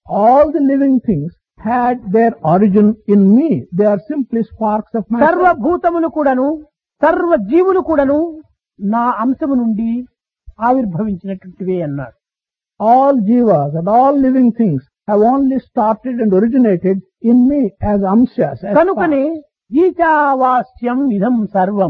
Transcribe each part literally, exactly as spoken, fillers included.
all the living things had their origin in me. They are simply sparks of myself. సర్వభూతములు కూడాను సర్వ జీవులు కూడాను నా అంశము నుండి ఆవిర్భవించినటువంటివే అన్నాడు. All jivas and all living things have only started and originated in me as amshas. As కనుకనే ఈచావాస్యం ఇదం సర్వం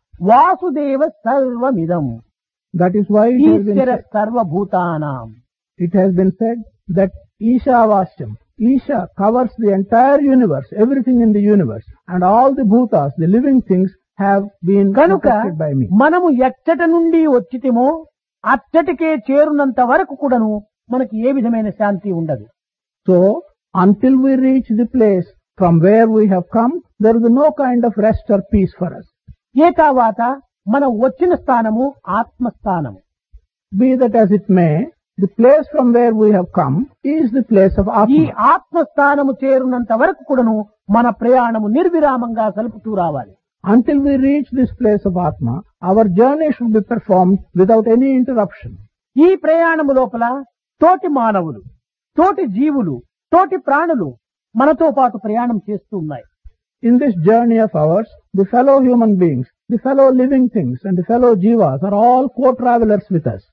Vasudeva సర్వమిదం that is why it has, been Eshwara said, సర్వభూతానాం. it has been said that Ishavashyam, Isha covers the entire universe, everything in the universe, and all the bhutas, the living things, have been కనుక protected by me. మనము ఎచ్చట నుండి వచ్చితేమో అచ్చటికే చేరునంత వరకు కూడాను మనకి ఏ విధమైన శాంతి ఉండదు. So, until we reach the place from where we have come, there is no kind of rest or peace for us. ఏ తర్వాత మనం వచ్చిన స్థానము ఆత్మస్థానము. Be that as it may, the place from where we have come is the place of ఈ Atma. ఆత్మస్థానము చేరునంత వరకు కూడాను మన ప్రయాణము నిర్విరామంగా సలుపుతూ రావాలి. Until we reach this place of Atma, our journey should be performed without any interruption. ఈ ప్రయాణము లోపల తోటి మానవులు, తోటి జీవులు, తోటి ప్రాణులు మనతో పాటు ప్రయాణం చేస్తూ ఉన్నాయి. In this journey of ours, the fellow human beings, the fellow living things, and the fellow jivas are all co-travelers with us.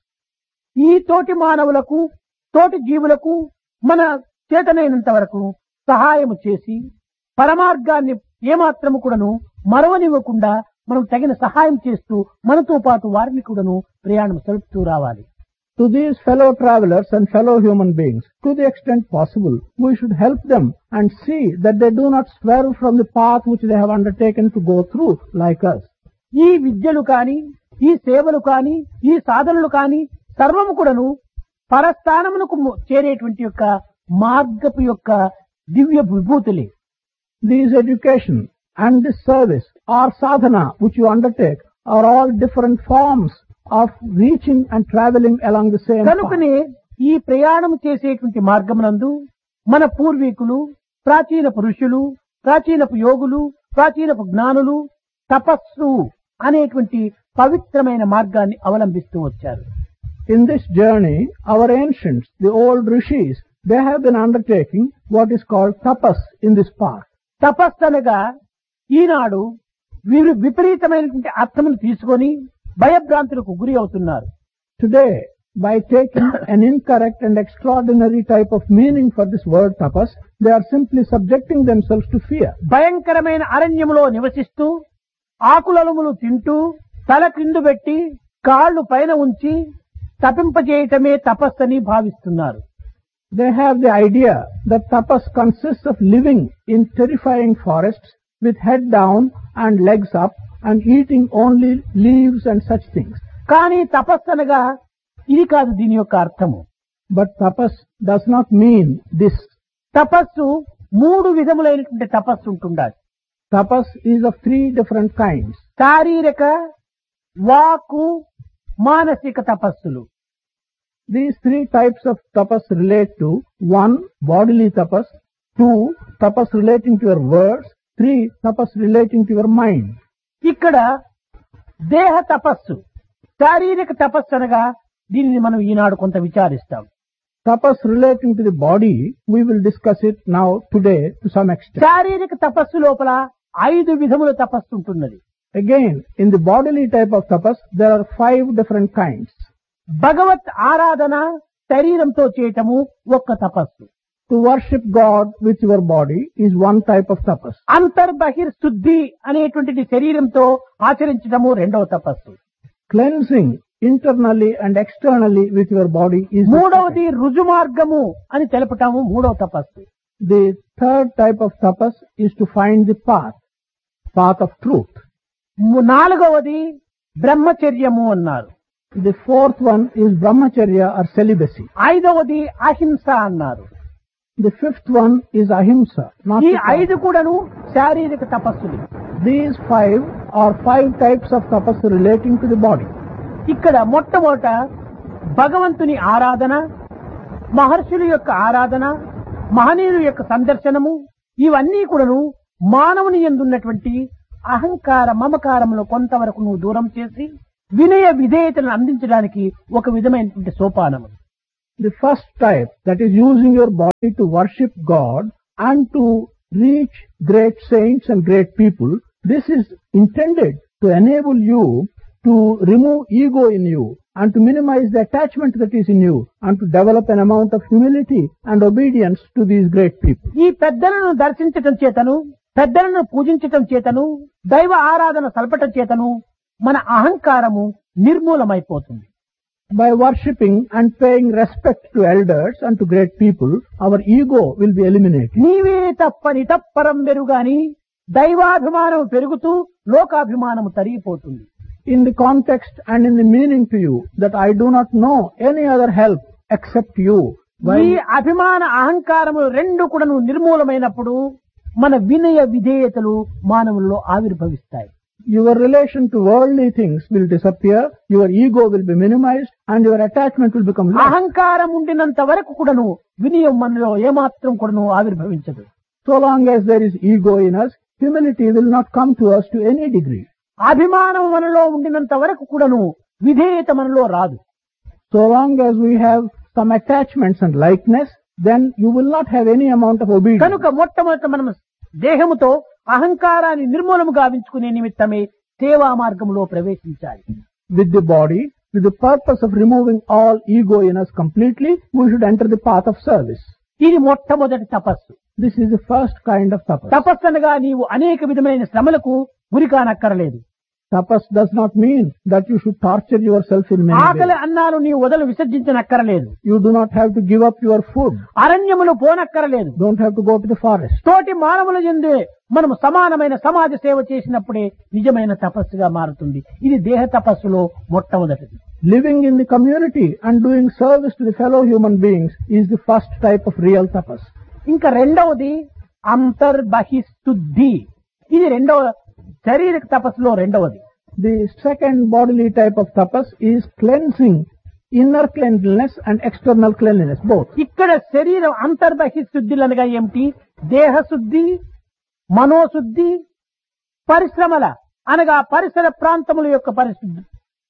ఈ తోటి మానవులకు, తోటి జీవులకు మన చేతనైనంత వరకు సహాయము చేసి పరమార్గాన్ని ఏమాత్రము కూడాను మరవనివ్వకుండా మనం తగిన సహాయం చేస్తూ మనతో పాటు వారిని కూడాను ప్రయాణం సలుపుతూ రావాలి. To these fellow travelers and fellow human beings, to the extent possible, we should help them and see that they do not swerve from the path which they have undertaken to go through like us. ఈ విద్యలు కాని, ఈ సేవలు కాని, ఈ సాధనలు కాని సర్వము కూడాను పరస్థానమునకు చేరేటువంటి యొక్క మార్గపు యొక్క దివ్య విభూతులే. These education and this service or sadhana which you undertake are all different forms of reaching and traveling along the same path. కనుకనే ఈ ప్రయాణం చేసేటువంటి మార్గమునందు మన పూర్వీకులు, ప్రాచీన పురుషులు, ప్రాచీనపు యోగులు, ప్రాచీనపు జ్ఞానులు తపస్సు అనేటువంటి పవిత్రమైన మార్గాన్ని అవలంబిస్తూ వచ్చారు. In this journey, our ancients, the old rishis, they have been undertaking what is called tapas in this path. తపస్సు అనగా ఈనాడు వీరు విపరీతమైనటువంటి అర్థమును తీసుకొని భయభ్రాంతులకు గురి అవుతున్నారు. Today, by taking an incorrect and extraordinary type of meaning for this word tapas, they are simply subjecting themselves to fear. భయంకరమైన అరణ్యములో నివసిస్తూ ఆకులములు తింటూ తల క్రిందు పెట్టి కాళ్ళు పైన ఉంచి తపింపజేయటమే తపస్సని భావిస్తున్నారు. They have the idea that tapas consists of living in terrifying forests with head down and legs up and eating only leaves and such things. కానీ తపస్సు అనగా ఇది కాదు దీని యొక్క అర్థము. But tapas does not mean this. తపస్సు మూడు విధములైనటువంటి తపస్సు ఉంటుండాలి. Tapas is of three different kinds. శారీరక, వాక్కు, మానసిక తపస్సులు. These three types of tapas relate to one, bodily tapas, two, tapas relating to your words, three, tapas relating to your mind. ఇక్కడ దేహ తపస్సు, శారీరక తపస్సు అనగా దీనిని మనం ఈనాడు కొంత విచారిస్తాం. Tapas relating to the body, we will discuss it now today to some extent. శారీరక తపస్సు లోపల ఐదు విధముల తపస్సు ఉంటున్నది. Again, in the bodily type of tapas, there are five different kinds. భగవత్ ఆరాధన శరీరంతో చేయటము ఒక్క తపస్సు. To worship God with your body is one type of tapas. అంతర్బహిర్ శుద్ధి అనేటువంటిది శరీరంతో ఆచరించటము రెండవ తపస్సు. Cleansing internally and externally with your body is the మూడవది second. రుజు మార్గము అని తెలపటము మూడవ తపస్సు. The third type of tapas is to find the path, path of truth. ము- నాలుగవది బ్రహ్మచర్యము అన్నారు. The fourth one is brahmacharya or celibacy. ఐదవది అహింస అన్నారు. The fifth one is ahimsa. Not ఈ to talk. ఐదు కూడాను శారీరక తపస్సులు. These five are five types of tapas relating to the body. ఇక్కడ మొట్టమొదట భగవంతుని ఆరాధన, మహర్షుల యొక్క ఆరాధన, మహనీయుల యొక్క సందర్శనము, ఇవన్నీ కూడాను మానవుని యందున్నటువంటి అహంకార మమకారమును కొంతవరకు నువ్వు దూరం చేసి వినయ విధేయతలను అందించడానికి ఒక విధమైనటువంటి సోపానము. The first type, that is using your body to worship God and to reach great saints and great people, this is intended to enable you to remove ego in you and to minimize the attachment that is in you and to develop an amount of humility and obedience to these great people. ఈ పెద్దలను దర్శించటం చేతను, పెద్దలను పూజించటం చేతను, దైవ ఆరాధన సల్పటం చేతను మన అహంకారము నిర్మూలమైపోతుంది. By worshipping and paying respect to elders and to great people, our ego will be eliminated. నీవే తప్పని తప్పరం వెరుగాని దైవాభిమానం పెరుగుతూ లోకాభిమానము తరిగిపోతుంది. In the context and in the meaning to you that I do not know any other help except you. ఈ అభిమాన అహంకారము రెండు కూడాను నిర్మూలమైనప్పుడు మన వినయ విధేయతలు మానవుల్లో ఆవిర్భవిస్తాయి. Your relation to worldly things will disappear, your ego will be minimized and your attachment will become less. అహంకారం ఉండినంత వరకు కూడాను వినయం మనలో ఏమాత్రం కూడాను ఆవిర్భవించదు. So long as there is ego in us, humility will not come to us to any degree. అభిమానం మనలో ఉండినంత వరకు కూడాను విధేయత మనలో రాదు. So long as we have some attachments and likeness, then you will not have any amount of obedience. కనుక మొట్టమొదట మనం దేహముతో అహంకారాన్ని నిర్మూలము గావించుకునే నిమిత్తమే సేవా మార్గంలో ప్రవేశించాలి. With the body, with the purpose of removing all ego in us completely, we should enter the path of service. ఇది మొట్టమొదటి తపస్సు. This is the first kind of tapas. తపస్సు అనగా నీవు అనేక విధమైన శ్రమలకు గురి కానక్కరలేదు. Tapas does not mean that you should torture yourself in many ఆకలి ways. అన్నాలు నీవు వదలు విసర్జించనక్కరలేదు. You do not have to give up your food. అరణ్యములు పోనక్కరలేదు. Don't have to go to the forest. తోటి మానవుల యందే మనము సమానమైన సమాజ సేవ చేసినప్పుడే నిజమైన తపస్సుగా మారుతుంది. ఇది దేహ తపస్సులో మొట్టమొదటిది. Living in the community and doing service to the fellow human beings is the first type of real tapas. ఇంకా రెండవది అంతర్బహిశుద్ధి. ఇది రెండవ శారీరక తపస్సులో రెండవది. The second bodily type of tapas is cleansing, inner cleanliness and external cleanliness, both. ఇక్కడ శరీరం అంతర్బహిశుద్ధులు అనగా ఏమిటి? దేహశుద్ధి, మనోశుద్ధి, పరిశ్రమల అనగా పరిసర ప్రాంతముల యొక్క పరిశుద్ధి.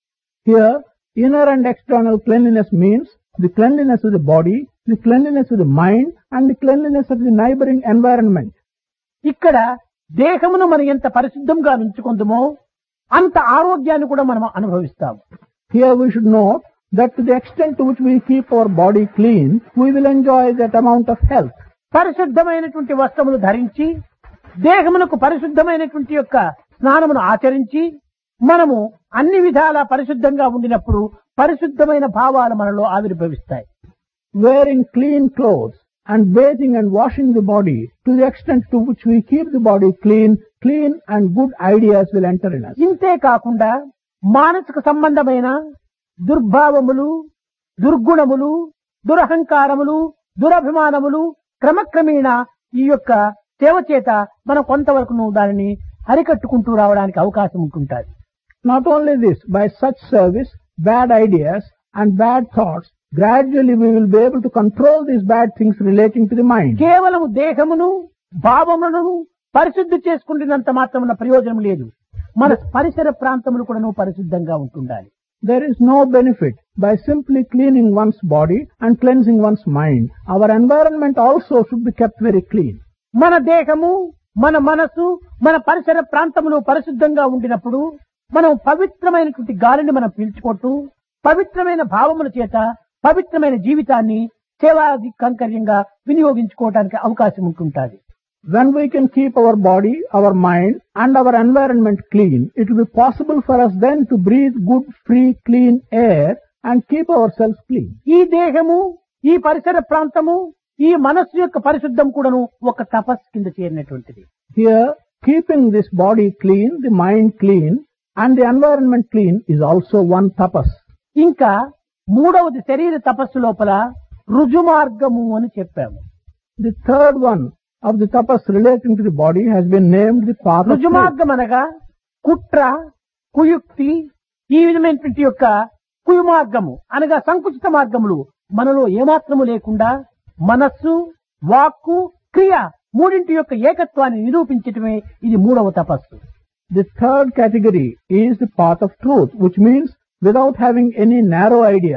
Here, inner and external cleanliness means the cleanliness of the body, the cleanliness of the mind and the cleanliness of the neighboring environment. ఇక్కడ దేహమును మనం ఎంత పరిశుద్ధంగా ఉంచుకుందామో అంత ఆరోగ్యాన్ని కూడా మనం అనుభవిస్తాము. Here we should note that to the extent to which we keep our body clean, we will enjoy that amount of health. పరిశుద్ధమైనటువంటి వస్త్రములు ధరించి దేహమునకు పరిశుద్ధమైనటువంటి యొక్క స్నానమును ఆచరించి మనము అన్ని విధాలా పరిశుద్ధంగా ఉండినప్పుడు పరిశుద్ధమైన భావాలు మనలో ఆవిర్భవిస్తాయి. Wearing clean clothes and bathing and washing the body, to the extent to which we keep the body clean, clean and good ideas will enter in us. ఇంతే కాకుండా మానసిక సంబంధమైన దుర్భావములు, దుర్గుణములు, దురహంకారములు, దురభిమానములు క్రమక్రమేణ ఈ యొక్క సేవ చేత మనం కొంతవరకు దానిని అరికట్టుకుంటూ రావడానికి అవకాశం ఉంటుంటుంది. Not only this, by such service, bad ideas and bad thoughts, gradually we will be able to control these bad things relating to the mind. కేవలం దేహమును భావములను పరిశుద్ధి చేసుకుంటున్నంత మాత్రమున ప్రయోజనం లేదు. మన పరిసర ప్రాంతములు కూడా పరిశుద్ధంగా ఉంటుండాలి. There is no benefit by simply cleaning one's body and cleansing one's mind. Our environment also should be kept very clean. మన దేహము, మన మనసు, మన పరిసర ప్రాంతములు పరిశుద్ధంగా ఉండినప్పుడు మనం పవిత్రమైనటువంటి గాలిని మనం పీల్చుకుంటూ పవిత్రమైన భావముల చేత పవిత్రమైన జీవితాన్ని సేవాది కంకర్యంగా వినియోగించుకోవడానికి అవకాశం ఉంటుంటుంది. When we can keep our body, our mind and our environment clean, it will be possible for us then to breathe good, free, clean air and keep ourselves clean. ఈ దేహము, ఈ పరిసర ప్రాంతము, ఈ మనస్సు యొక్క పరిశుద్ధం కూడాను ఒక తపస్సు కింద చేరినటువంటిది. Here, keeping this body clean, the mind clean and the environment clean is also one tapas. ఇంకా మూడవది శరీర తపస్సు లోపల రుజుమార్గము అని చెప్పాము. The third one of the tapas relating to the body has been named the path of truth. రుజుమార్గం అనగా కుట్ర, కుయుక్తి, ఈ విధమైనటువంటి యొక్క కుయుమార్గము అనగా సంకుచిత మార్గములు మనలో ఏమాత్రము లేకుండా మనస్సు, వాక్కు, క్రియ మూడింటి యొక్క ఏకత్వాన్ని నిరూపించటమే ఇది మూడవ తపస్సు. The third category is the path of truth, which means without having any narrow ideas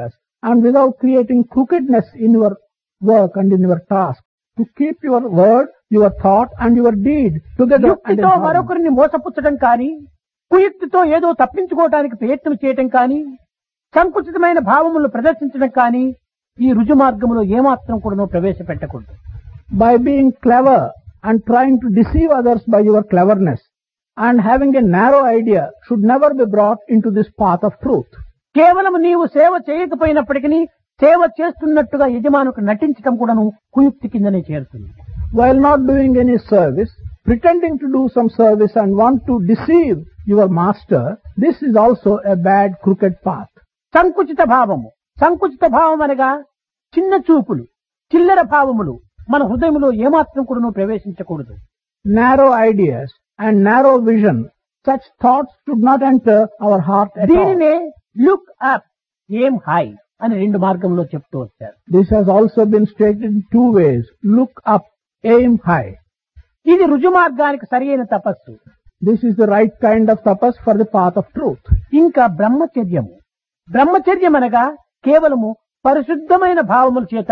and without creating crookedness in your work and in your task, to keep your word, your thought and your deed together and in యుక్తితో harmony. మరొకరిని మోసపుచ్చడం కానీ, కుయుక్తితో ఏదో తప్పించుకోవడానికి ప్రయత్నం చేయటం కానీ, సంకుచితమైన భావములను ప్రదర్శించడం కానీ ఈ రుజు మార్గములో ఏమాత్రం కూడా ప్రవేశపెట్టకూడదు. By being clever and trying to deceive others by your cleverness and having a narrow idea should never be brought into this path of truth. కేవలం నీవు సేవ చేయకపోయినప్పటికీ సేవ చేస్తున్నట్టుగా యజమానుకు నటించడం కూడాను కుయుక్తి కిందనే చేరుతుంది. While not doing any service, pretending to do some service and want to deceive your master, this is also a bad crooked path. సంకుచిత భావము, సంకుచిత భావం అనగా చిన్న చూపులు, చిల్లర భావములు మన హృదయంలో ఏమాత్రం కూడా ప్రవేశించకూడదు. Narrow ideas and narrow vision, such thoughts should not enter our heart at all. దీనినే లుక్ అప్, ఎయిమ్ హై అని రెండు మార్గంలో చెప్తూ వచ్చారు. This has also been stated in two ways. Look up, aim high. ఇది రుజు మార్గానికి సరియైన తపస్సు. This is the right kind of tapas for the path of truth. ఇంకా బ్రహ్మచర్యము, బ్రహ్మచర్యం అనగా కేవలము పరిశుద్ధమైన భావముల చేత,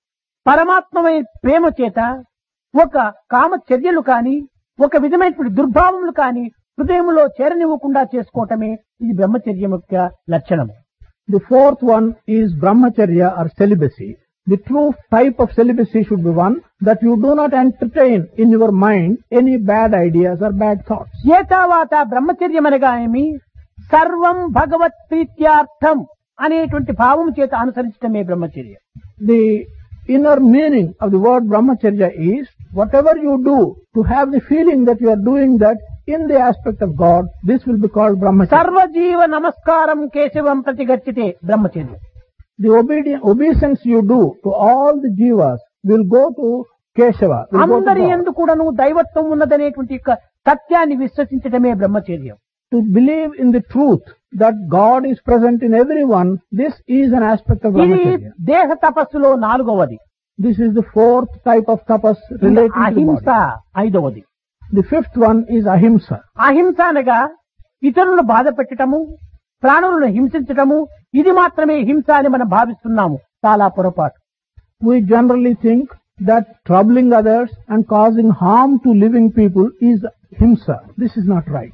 పరమాత్మమైన ప్రేమ చేత ఒక కామ చర్యలు కాని, ఒక విధమైనటువంటి దుర్భావములు కాని హృదయంలో చేరనివ్వకుండా చేసుకోవటమే ఇది బ్రహ్మచర్యం యొక్క లక్షణము. The fourth one is brahmacharya or celibacy. The true type of celibacy should be one that you do not entertain in your mind any bad ideas or bad thoughts. ఏతావాత బ్రహ్మచర్యం అనగా ఏమి? సర్వం భగవత్ ప్రీత్యార్థం అనేటువంటి భావం చేత అనుసరించడమే బ్రహ్మచర్య. The inner meaning of the word brahmacharya is whatever you do to have the feeling that you are doing that in the aspect of God, this will be called brahmacharya. సర్వజీవ నమస్కారం కేశవం ప్రతిగచ్చితే బ్రహ్మచర్య. The obedience, obeisance you do to all the jivas will go to Keshava. will go to అందరి God. యందు కూడాను దైవత్వం ఉన్నదనేటువంటి యొక్క సత్యాన్ని విశ్వసించడమే బ్రహ్మచర్యం. To believe in the truth that God is present in everyone, this is an aspect of ఇది brahmacharya. దేహ తపస్సులో నాలుగవది. This is the fourth type of tapas relating to the అహింస body. ఐదవది. The fifth one is ahimsa. అహింస అనగా ఇతరులను బాధ పెట్టడము, ప్రాణులను హింసించటము, ఇది మాత్రమే హింస అని మనం భావిస్తున్నాము. చాలా పొరపాటు. We generally think that troubling others and causing harm to living people is himsa. This is not right.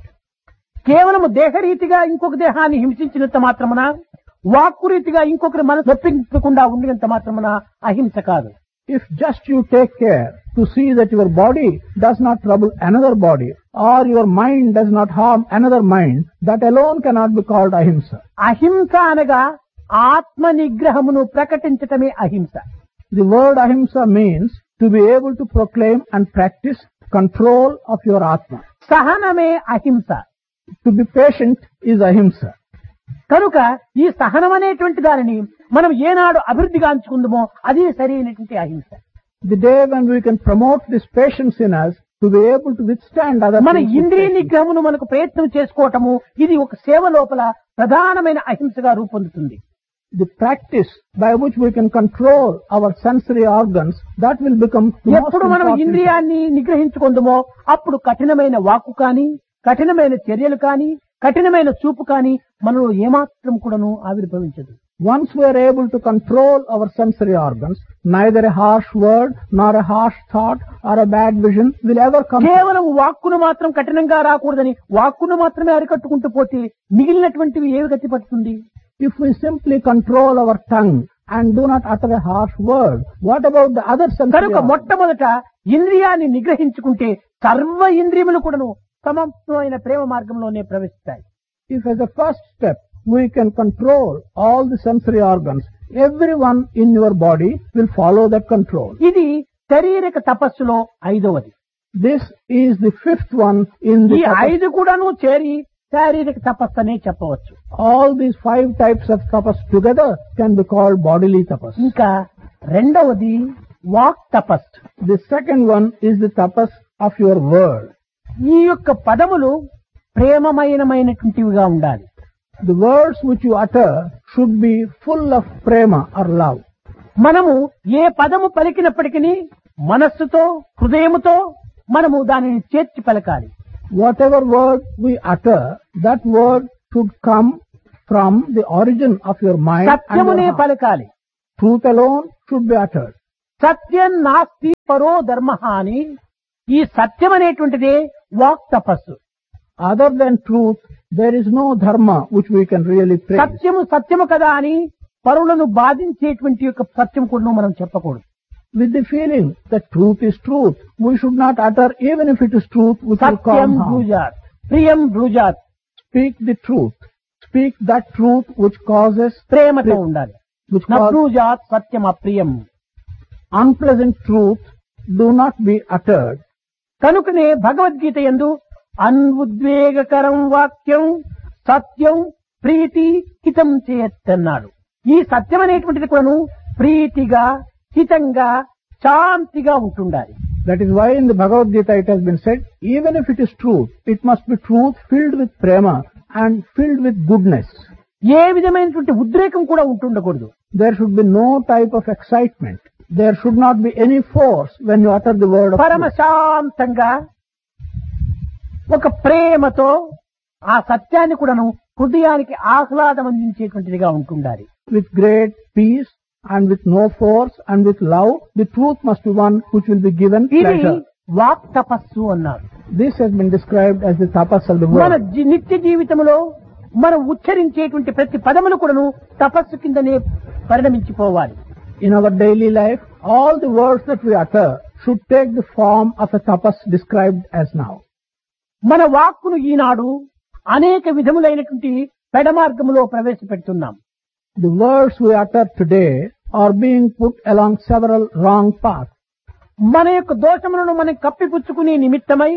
కేవలము దేహరీతిగా ఇంకొక దేహాన్ని హింసించినంత మాత్రమున, వాక్కు రీతిగా ఇంకొకరి మనసు నొప్పించకుండా ఉండినంత మాత్రమున అహింస కాదు. If just you take care to see that your body does not trouble another body or your mind does not harm another mind, that alone cannot be called ahimsa. అహింస అనగా ఆత్మ నిగ్రహమును ప్రకటించటమే అహింస. The word ahimsa means to be able to proclaim and practice control of your atma. సహనమే అహింస. To be patient is ahimsa. కనుక ఈ సహనం అనేటువంటి దానిని మనం ఏనాడు అభివృద్ధిగాంచుకుందామో అది సరైనటువంటి అహింస. The day when we can promote this patience in us to be able to withstand other మన things with ఇంద్రియ patience. నిగ్రహమును మనకు ప్రయత్నం చేసుకోవటము ఇది ఒక సేవ లోపల ప్రధానమైన అహింసగా రూపొందుతుంది. The practice by which we can control our sensory organs, that will become the most ఎప్పుడు మనం important. ఇంద్రియాన్ని నిగ్రహించుకుందామో అప్పుడు కఠినమైన వాక్కు కానీ, కఠినమైన చర్యలు కానీ, కఠినమైన చూపు కానీ మనలో ఏమాత్రం కూడాను ఆవిర్భవించదు. Once we are able to control our sensory organs, neither a harsh word nor a harsh thought or a bad vision will ever come. కేవలం వాక్కును మాత్రం కఠినంగా రాకూడదని వాక్కును మాత్రమే అరికట్టుకుంటూ పోతే మిగిలినటువంటివి ఏవి గతి పడుతుంది? If we simply control our tongue and do not utter a harsh word, what about the other sensory కనుక organs? మొట్టమొదట ఇంద్రియాన్ని నిగ్రహించుకుంటే సర్వ ఇంద్రియములు కూడాను సమమైన ప్రేమ మార్గంలోనే ప్రవేశిస్తాయి. If as a first step we can control all the sensory organs, everyone in your body will follow that control. ఇది శారీరక తపస్సులో ఐదవది. This is the fifth one in ఈ the tapas. ఐదు కూడాను చేరి శారీరక తపస్సు అనే చెప్పవచ్చు. All these five types of tapas together can be called bodily tapas. ఇంకా రెండవది వాక్ తపస్సు. The second one is the tapas of your word. ఈ యొక్క పదములు ప్రేమమయమైనటువంటివిగా ఉండాలి. The words which you utter should be full of prema or love. మనము ఏ పదము పలికినప్పటికీ మనస్సుతో, హృదయముతో మనము దానిని చేర్చి పలకాలి. Whatever word we utter, that word should come from the origin of your mind and సత్యమునే your heart. పలకాలి. Truth alone should be uttered. సత్యం నాస్తి పరో ధర్మ అని ఈ సత్యం అనేటువంటిదే వాక్ తపస్సు. Other than truth, there is no dharma which we can really praise. సత్యము సత్యము కదా అని పరులను బాధించేటువంటి యొక్క సత్యం కూడా మనం చెప్పకూడదు. With the feeling that truth is truth, we should not utter even if it is truth which will Satyam cause harm. బ్రూజాత్ ప్రియం బ్రూజాత్. Speak the truth. Speak that truth which causes ప్రేమతో ఉండాలి. which న causes బ్రూజాత్ Satyam అప్రియం. unpleasant truth do not be uttered. కనుకనే భగవద్గీత యందు అన్ఉద్వేగకరం వాక్యం సత్యం ప్రీతి హితం చేయత్తన్నాడు. ఈ సత్యం అనేటువంటిది కూడాను ప్రీతిగా హితంగా శాంతిగా ఉంటుండాలి. That is why in the Bhagavad Gita it has been said, even if it is truth, it must be truth filled with prema and filled with goodness. ఏ విధమైనటువంటి ఉద్రేకం కూడా ఉంటుండకూడదు. There should be no type of excitement. There should not be any force when you utter the word of పరమ truth. శాంతంగా ఒక ప్రేమతో ఆ సత్యాన్ని కూడాను హృదయానికి ఆహ్లాదం అందించేటువంటిదిగా ఉంటుండాలి. With great peace and with no force and with love, the truth must be one which will be given ఇది pleasure. వాక్ తపస్సు అన్నారు. This has been described as the tapas of the మన word. జీ- నిత్య జీవితంలో మనం ఉచ్చరించేటువంటి ప్రతి పదములు కూడాను తపస్సు కిందనే పరిణమించిపోవాలి. In our daily life, all the words that we utter should take the form of a tapas described as now. మన వాక్కును ఈనాడు అనేక విధములైనటువంటి పెడమార్గములో ప్రవేశపెడుతున్నాం. The words we utter today are being put along several wrong paths. మన యొక్క దోషములను మనం కప్పిపుచ్చుకునే నిమిత్తమై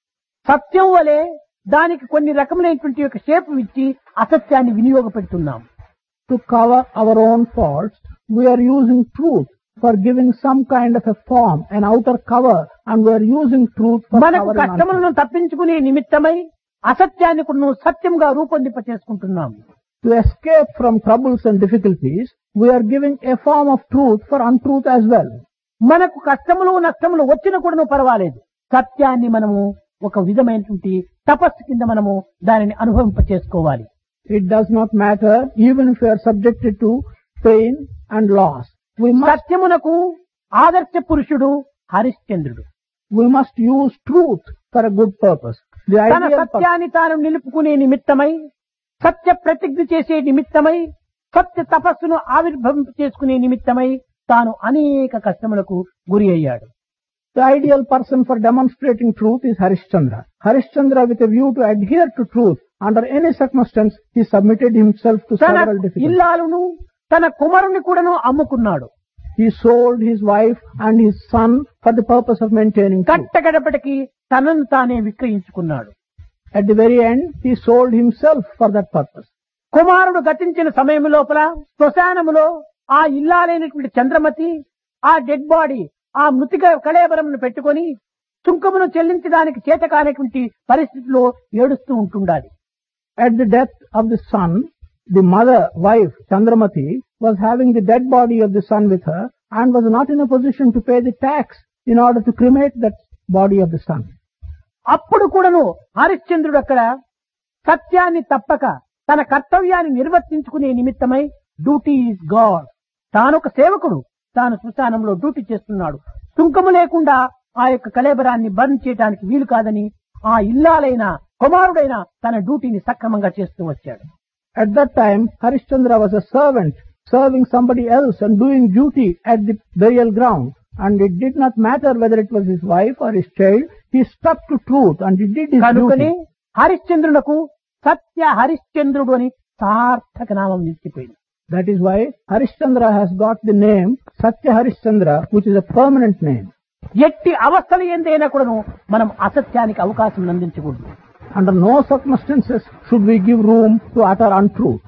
సత్యం వలె దానికి కొన్ని రకములైనటువంటి యొక్క షేపు ఇచ్చి అసత్యాన్ని వినియోగపెడుతున్నాం. To cover our own faults, we are using truth for giving some kind of a form, an outer cover, and we are using truth for మనకు covering కష్టములను untruth. తప్పించుకునే నిమిత్తమై అసత్యాన్ని కూడా సత్యంగా రూపొందింప చేసుకుంటున్నాం. To escape from troubles and difficulties, we are giving a form of truth for untruth as well. మనకు కష్టములు నష్టములు వచ్చిన కూడా పర్వాలేదు, సత్యాన్ని మనము ఒక విధమైనటువంటి తపస్సు కింద మనము దానిని అనుభవింప చేసుకోవాలి. It does not matter even if we are subjected to pain and loss. We must, సత్యమునకు ఆదర్శ పురుషుడు హరిశ్చంద్రుడు. we must use truth for a good purpose. The తన ideal purpose. సత్యాన్ని తాను నిలుపుకునే నిమిత్తమై, సత్య ప్రతిజ్ఞ చేసే నిమిత్తమై, సత్య తపస్సును ఆవిర్భవింప చేసుకునే నిమిత్తమై తాను అనేక కష్టములకు గురి అయ్యాడు. The ideal person for demonstrating truth is Harishchandra. Harishchandra, with a view to adhere to truth, under any circumstance, he submitted himself to తన several difficulties. ఇల్లాలును తన కుమారుని కూడాను అమ్ముకున్నాడు. He sold his wife and his son for the purpose of maintaining truth. కట్టగడపటికి తనను తానే విక్రయించుకున్నాడు. At the very end, he sold himself for that purpose. కుమారుడు గతించిన సమయం లోపల శ్మశానములో ఆ ఇల్లాలైనటువంటి చంద్రమతి ఆ డెడ్ బాడీ ఆ మృతిక కళేబరమును పెట్టుకొని సుంకమును చెల్లించడానికి చేతకానటువంటి పరిస్థితిలో ఏడుస్తూ ఉంటుండాలి. At the death of the son, the mother, wife, Chandramati, was having the dead body of the son with her and was not in a position to pay the tax in order to cremate that body of the son. అప్పుడు కూడాను హరిశ్చంద్రుడు అక్కడ సత్యాన్ని తప్పక తన కర్తవ్యాన్ని నిర్వర్తించుకునే నిమిత్తమై duty is God, తానొక సేవకుడు, తాను శ్మశానంలో డ్యూటీ చేస్తున్నాడు. సుంకము లేకుండా ఆ యొక్క కళేబరాన్ని బర్న్ చేయడానికి వీలు కాదని ఆ ఇల్లాలైన కుమారుడైన తన డ్యూటీని సక్రమంగా చేస్తూ వచ్చాడు. At that time, Harishchandra was a servant serving somebody else and doing duty at the burial ground. And it did not matter whether it was his wife or his child. He stuck to truth and he did his కనుకనే duty. హరిశ్చంద్రునకు సత్య హరిశ్చంద్రుడు అని సార్థక నామం నిలిచిపోయింది. That is why Harishchandra has got the name Satya Harishchandra, which is a permanent name. ఎట్టి అవస్థలు ఏందైనా కూడాను మనం అసత్యానికి అవకాశం అందించకూడదు. Under no circumstances should we give room to utter untruth.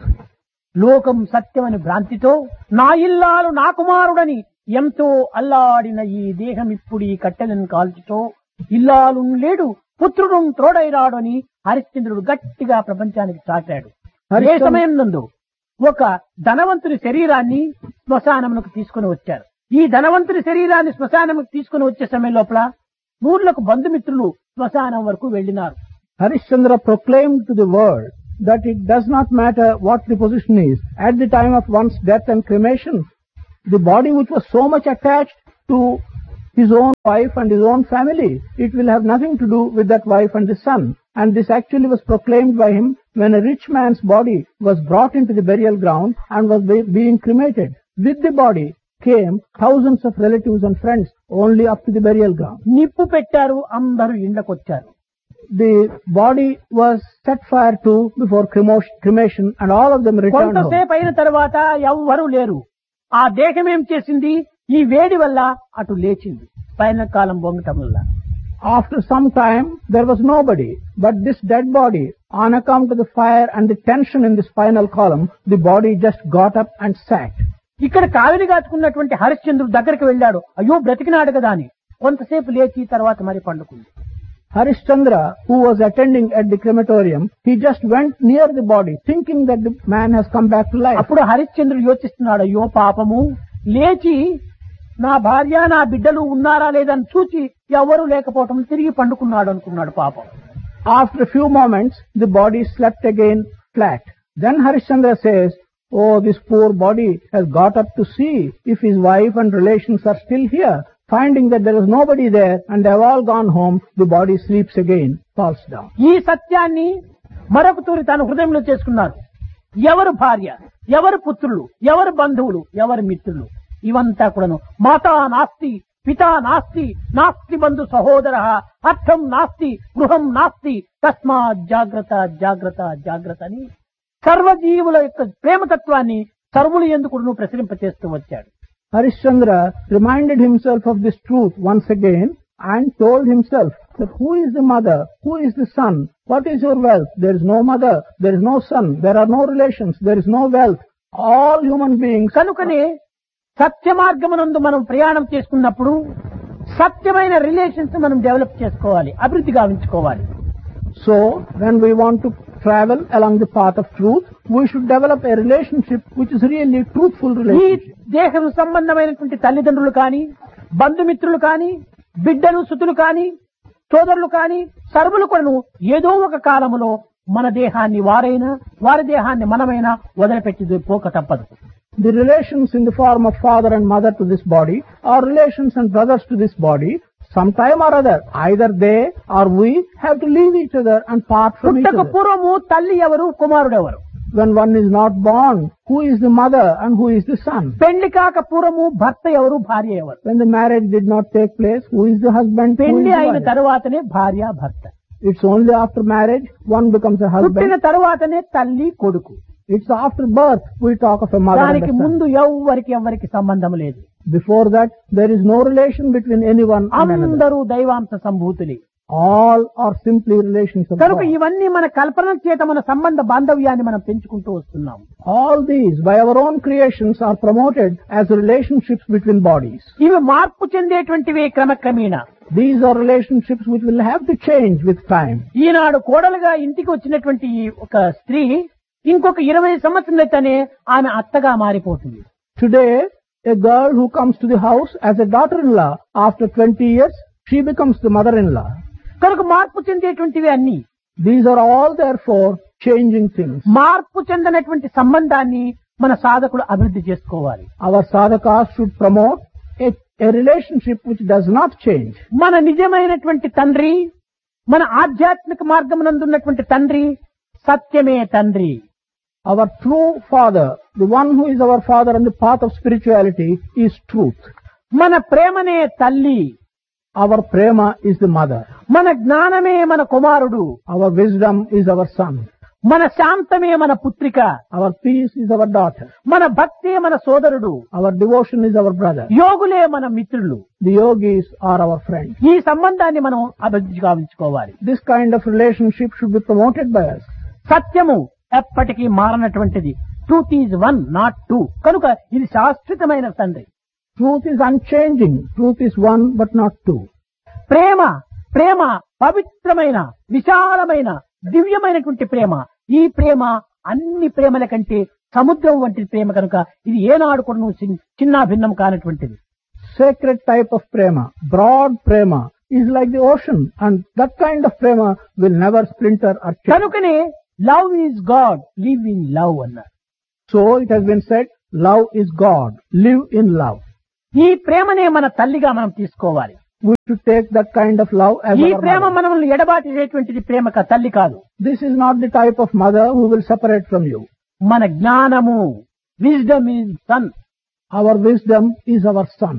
లోకం సత్యమని భ్రాంతితో నా ఇల్లాలు నా కుమారుడని ఎంతో అల్లాడిన ఈ దేహం ఇప్పుడు ఈ కట్టెలను కాల్చుతో ఇల్లాలు లేడు పుత్రుడు తోడైరాడు అని హరిశ్చంద్రుడు గట్టిగా ప్రపంచానికి చాటాడు. అదే సమయం నందు ఒక ధనవంతుని శరీరాన్ని శ్మశానమునకు తీసుకుని వచ్చారు. ఈ ధనవంతుని శరీరాన్ని శ్మశానముకు తీసుకుని వచ్చే సమయం లోపల ఊర్లకు బంధుమిత్రులు శ్మశానం వరకు వెళ్లినారు. Harishchandra proclaimed to the world that it does not matter what the position is. At the time of one's death and cremation, the body which was so much attached to his own wife and his own family, it will have nothing to do with that wife and the son. And this actually was proclaimed by him when a rich man's body was brought into the burial ground and was be- being cremated. With the body came thousands of relatives and friends only up to the burial ground. నిప్పు పెట్టారు, అందరూ ఇండ్లకొచ్చారు. The body was set fire to before cremo- cremation and all of them returned home. కొంతసేపు అయిన తర్వాత ఎవ్వరూ లేరు. ఆ దేహం ఏం చేసింది? ఈ వేడి వల్ల అటు లేచింది, పైన కాలం బొంగటం వల్ల. After some time, there was nobody, but this dead body, on account of the fire and the tension in the spinal column, the body just got up and sat. ఇక్కడ కావిలి కాచుకున్నటువంటి హరిశ్చంద్రుడు దగ్గరికి వెళ్ళాడు. అయ్యో బ్రతికినాడు కదా అని కొంతసేపు లేచి తర్వాత మరి పండుకుంది. Harishchandra, who was attending at the crematorium, he just went near the body, thinking that the man has come back to life. అప్పుడు హరిశ్చంద్రుడు యోచిస్తున్నాడు, అయ్యో పాపము, లేచి నా భార్య నా బిడ్డలు ఉన్నారా లేదని చూచి ఎవరు లేకపోవటం తిరిగి పండుకున్నాడు అనుకున్నాడు పాపం. After a few moments, the body slept again flat. Then Harishchandra says, oh, this poor body has got up to see if his wife and relations are still here. Finding that there was nobody there and they have all gone home, the body sleeps again, falls down. ఈ సత్యాన్ని మరొక తూరి తాను హృదయంలో చేసుకున్నాడు. ఎవరు భార్య, ఎవరు పుత్రులు, ఎవరు బంధువులు, ఎవరు మిత్రులు, ఇవంతా కూడాను మాతా నాస్తి, పితా నాస్తి, నాస్తి బంధు సహోదర, అర్థం నాస్తి, గృహం నాస్తి, తస్మాత్ జాగ్రత్త జాగ్రత్త జాగ్రత్త అని సర్వజీవుల యొక్క ప్రేమతత్వాన్ని సర్వులు ఎందుకు ప్రసరింపచేస్తూ వచ్చాడు. Harishchandra reminded himself of this truth once again and told himself that who is the mother, who is the son, what is your wealth? There is no mother, there is no son, there are no relations, there is no wealth. All human beings. కనుకనే సత్య మార్గమునందు మనం ప్రయాణం చేసుకున్నప్పుడు సత్యమైన relations మనం develop చేసుకోవాలి, అభివృద్ధి గావించుకోవాలి. So, when we want to travel along the path of truth, we should develop a relationship which is really truthful ఈ relationship. దేహం సంబంధమైనటువంటి తల్లిదండ్రులు కానీ, బంధుమిత్రులు కానీ, బిడ్డలు సుతులు కానీ, సోదరులు కానీ, సర్వులు కూడాను ఏదో ఒక కాలములో మన దేహాన్ని వారైనా, వారి దేహాన్ని మనమైనా వదిలిపెట్టి పోక తప్పదు. The relations in the form of father and mother to this body, or relations and brothers to this body, sometime or other, either they or we have to leave each other and part from each పుట్టక other. పూర్వము తల్లి ఎవరు, కుమారుడు ఎవరు? When one is not born, who is the mother and who is the son? పెళ్లి కాక పూర్వము భర్త ఎవరు, భార్య ఎవరు? When the marriage did not take place, who is the husband? Who is పెళ్లి the అయిన wife? తరువాతనే భార్య భర్త. It's only after marriage one becomes a పుట్టిన husband. తరువాతనే తల్లి కొడుకు. It's after birth we talk of a mother and దానికి a son. ముందు ఎవ్వరికి ఎవ్వరికి సంబంధం లేదు. Before that, there is no relation between anyone and another. అందరూ దైవాంశ సంభూతులే. All are simply relations of కనుక God. ఇవన్నీ మన కల్పన చేత మన సంబంధ బాంధవ్యాన్ని మనం పెంచుకుంటూ వస్తున్నాం. All these, by our own creations, are promoted as relationships between bodies. ఇవి మార్పు చెందేటువంటివి క్రమక్రమేణా. These are relationships which will have to change with time. ఈనాడు కోడలుగా ఇంటికి వచ్చినటువంటి ఒక స్త్రీ ఇంకొక ఇరవై సంవత్సరాలైతేనే ఆమె అత్తగా మారిపోతుంది. Today, a girl who comes to the house as a daughter-in-law, after twenty years, she becomes the mother-in-law. కనుక మార్పు చెందేటువంటివి అన్ని. These are all therefore changing things. మార్పు చెందినటువంటి సంబంధాన్ని మన సాధకులు అభివృద్ధి చేసుకోవాలి. Our sadhakas should promote a, a relationship which does not change. మన నిజమైనటువంటి తండ్రి, మన ఆధ్యాత్మిక మార్గమునందున్నటువంటి తండ్రి సత్యమే తండ్రి. Our true father, the one who is our father on the path of spirituality, is truth. మన ప్రేమనే తల్లి. Our prema is the mother. మన జ్ఞానమే మన కుమారుడు. Our wisdom is our son. మన శాంతమే మన పుత్రిక. Our peace is our daughter. మన భక్తే మన సోదరుడు. Our devotion is our brother. యోగులే మన మిత్రులు. The yogis are our friends. ఈ సంబంధాన్ని మనం అభివృద్ధి గావించుకోవాలి. This kind of relationship should be promoted by us. సత్యము ఎప్పటికీ మారనటువంటిది. Truth is one not two. కనుక ఇది శాశ్వతమైన తండ్రి. Truth is unchanging. Truth is one but not two. ప్రేమ ప్రేమ పవిత్రమైన విశాలమైన దివ్యమైనటువంటి ప్రేమ. ఈ ప్రేమ అన్ని ప్రేమల కంటే సముద్రం వంటి ప్రేమ కనుక ఇది ఏనాడు కూడా చిన్న భిన్నం కానటువంటిది. Sacred type of prema, broad prema, is like the ocean, and that kind of prema will never splinter or change. కనుకనే love is God, live in love అన్నారు. So it has been said, love is God, live in love. ఈ ప్రేమనే మన తల్లిగా మనం తీసుకోవాలి. We should take that kind of love as ఈ our Prema mother. మనల్ని ఎడబాటేటువంటిది ప్రేమ కా తల్లి కాదు. This is not the type of mother who will separate from you. మన జ్ఞానము, wisdom is sun. Our wisdom is our son.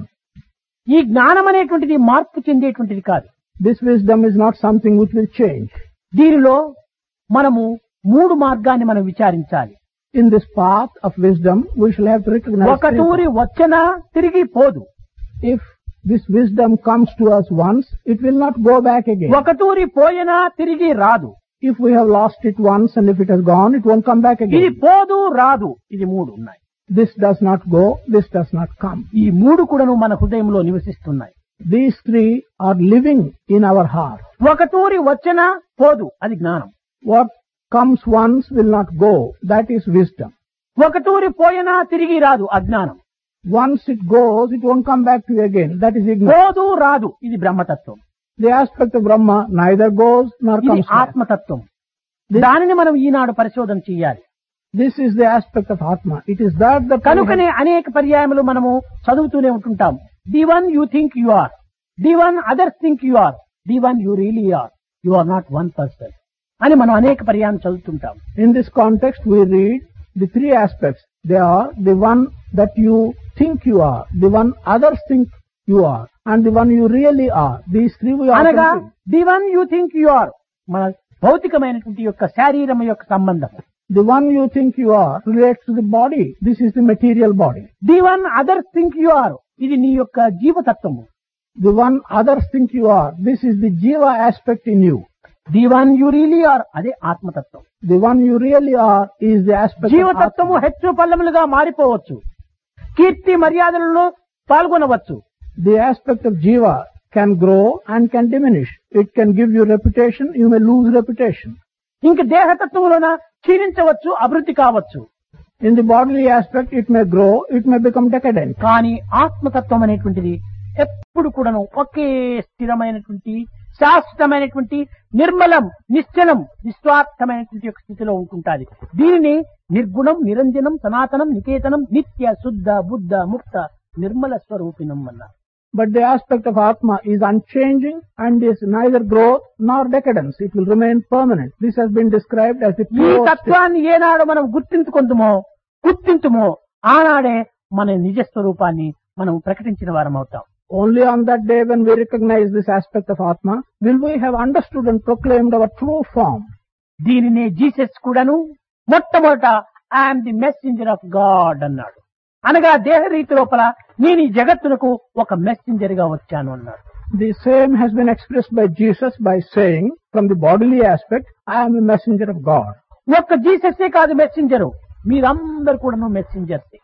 ఈ జ్ఞానం అనేటువంటిది మార్పు చెందేటువంటిది కాదు. This wisdom is not something which will change. దీనిలో మనము మూడు మార్గాన్ని మనం విచారించాలి. In this path of wisdom, we shall have to recognize ఒక three తూరి వచ్చినా తిరిగి పోదు. things. If this wisdom comes to us once, it will not go back again. ఒక తూరి పోయినా తిరిగి రాదు. If we have lost it once and if it has gone, it won't come back ఇది again. పోదు రాదు, ఇది మూడు ఉన్నాయి. This does not go, this does not come. ఈ మూడు కూడాను మన హృదయంలో నివసిస్తున్నాయి. These three are living in our heart. ఒక తూరి వచ్చినా పోదు, అది జ్ఞానం. What comes once will not go, that is wisdom. ఒక తూరి పోయినా తిరిగి రాదు, అజ్ఞానం. Once it goes, it won't come back to you again, that is ignorance. పోదు రాదు, ఇది బ్రహ్మతత్వం. The aspect of Brahma neither goes nor ఇది comes back. ఆత్మతత్వం. దానిని మనం ఈనాడు పరిశోధన చేయాలి. This is the aspect of Atma. It is that that we కనుకనే have- అనేక పర్యాయములు మనము చదువుతూనే ఉంటుంటాం. The one you think you are, the one others think you are, the one you really are, you are not one person అని మనం అనేక పర్యాయం చదువుతుంటాం. In this context, we read the three aspects. They are the one that you think you are, the one others think you are, and the one you really are. These three we are. అనగా the one you think you are మన భౌతికమైనటువంటి యొక్క శారీరం యొక్క సంబంధం. The one you think you are relates to the body. This is the material body. The one others think you are, ఇది నీ యొక్క జీవతత్వము. The one others think you are, this is the jiva aspect in you. The one you really are, అదే ఆత్మతత్వం. The one you really are is the aspect of జీవతత్వము Atma. హెచ్చు పల్లములుగా మారిపోవచ్చు, కీర్తి మర్యాదలలో పాల్గొనవచ్చు. The aspect of jiva can grow and can diminish. It can give you reputation, you may lose reputation. ఇంక దేహతత్వములోన క్షీణించవచ్చు, అభివృద్ధి కావచ్చు. In the bodily aspect, it may grow, it may become decadent. కానీ ఆత్మతత్వం అనేటువంటిది ఎప్పుడు కూడాను ఒకే స్థిరమైనటువంటి శాశ్వతమైనటువంటి నిర్మలం, నిశ్చలం, నిస్వార్థమైనటువంటి యొక్క స్థితిలో ఉంటుంటాది. దీనిని నిర్గుణం, నిరంజనం, సనాతనం, నికేతనం, నిత్య శుద్ధ బుద్ధ ముక్త నిర్మల స్వరూపిణం అన్నారు. But the aspect of Atma is unchanging and is neither growth nor decadence. It will remain permanent. This has been described as the ఈ pure state. తత్వాన్ని ఏనాడు మనం గుర్తించుకుందుమో గుర్తించుమో ఆనాడే మన నిజ స్వరూపాన్ని మనం ప్రకటించిన వారం అవుతాం. Only on that day when we recognize this aspect of Atma will we have understood and proclaimed our true form. దీనినే జీసస్ కూడాను మొట్టమొదట I'm the messenger of God అన్నాడు. అనగా దేహ రీతి లోపల నేను ఈ జగత్తునకు ఒక మెసెంజర్ గా వచ్చాను అన్నాడు. The same has been expressed by Jesus by saying, from the bodily aspect, I am a messenger of God. ఒక్క జీసస్సే కాదు మెసెంజరు, మీరందరూ కూడాను మెసెంజర్సే.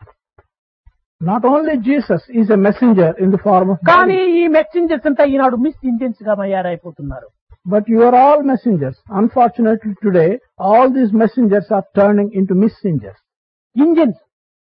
Not only Jesus is a messenger in the form of కానీ body, ఈ messengers అంతా ఈనాడు miss engines గా తయారైపోతున్నారు. but you are all messengers. Unfortunately today, all these messengers are turning into messengers. Engines.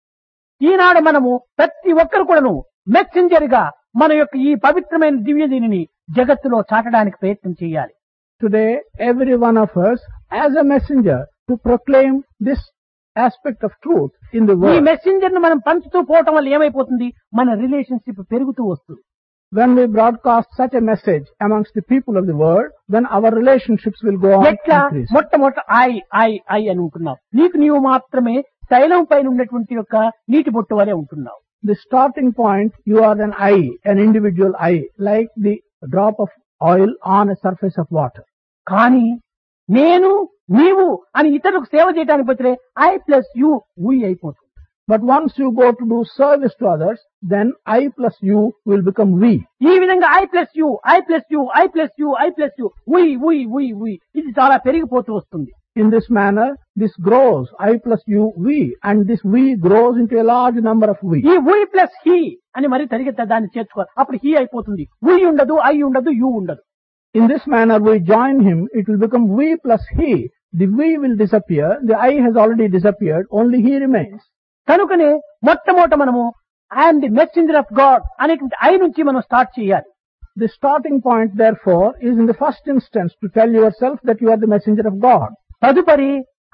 ఈనాడు మనము ప్రతి ఒక్కరు కూడాను మెసెంజర్ గా మన యొక్క ఈ పవిత్రమైన దివ్య దీనిని జగత్తులో చాటడానికి ప్రయత్నం చేయాలి. Today, every one of us as a messenger to proclaim this aspect of truth in the ఈ world. మెసెంజర్ ను మనం పంచుతూ పోవటం వల్ల ఏమైపోతుంది, మన రిలేషన్షిప్ పెరుగుతూ వస్తుంది. When we broadcast such a message amongst the people of the world, then our relationships will go on ఎట్లా increase. మొట్టమొదట ఐ ఐ ఐ అని ఉంటున్నావు, నీకు నీవు మాత్రమే తైలం పైన ఉన్నటువంటి యొక్క నీటి బొట్టు వలె ఉంటున్నావు. The starting point, you are an I, an individual I, like the drop of oil on a surface of water. కానీ నేను నీవు అని ఇతరులకు సేవ చేయడానికి పోతే ఐ ప్లస్ యు వి అయిపోతుంది. But once you go to do service to others, then I plus you will become we. ఈ విధంగా I plus you I plus you I plus you I plus you వి వి వి వి ఇది చాలా పెరిగిపోతూ వస్తుంది. In this manner, this grows, I plus you, we, and this we grows into a large number of we. ఈ వి plus he అని మరి తరిగితే దాన్ని చేర్చుకోవాలి, అప్పుడు he అయిపోతుంది. వి ఉండదు, ఐ ఉండదు, యు ఉండదు. In this manner, we join him, it will become we plus he. The we will disappear, the I has already disappeared, only he remains. కనుకనే మొట్టమొదట మనము I'm the messenger of God అనేటువంటి I నుంచి మనం start చేయాలి. The starting point, therefore, is in the first instance to tell yourself that you are the messenger of God. తదుపరి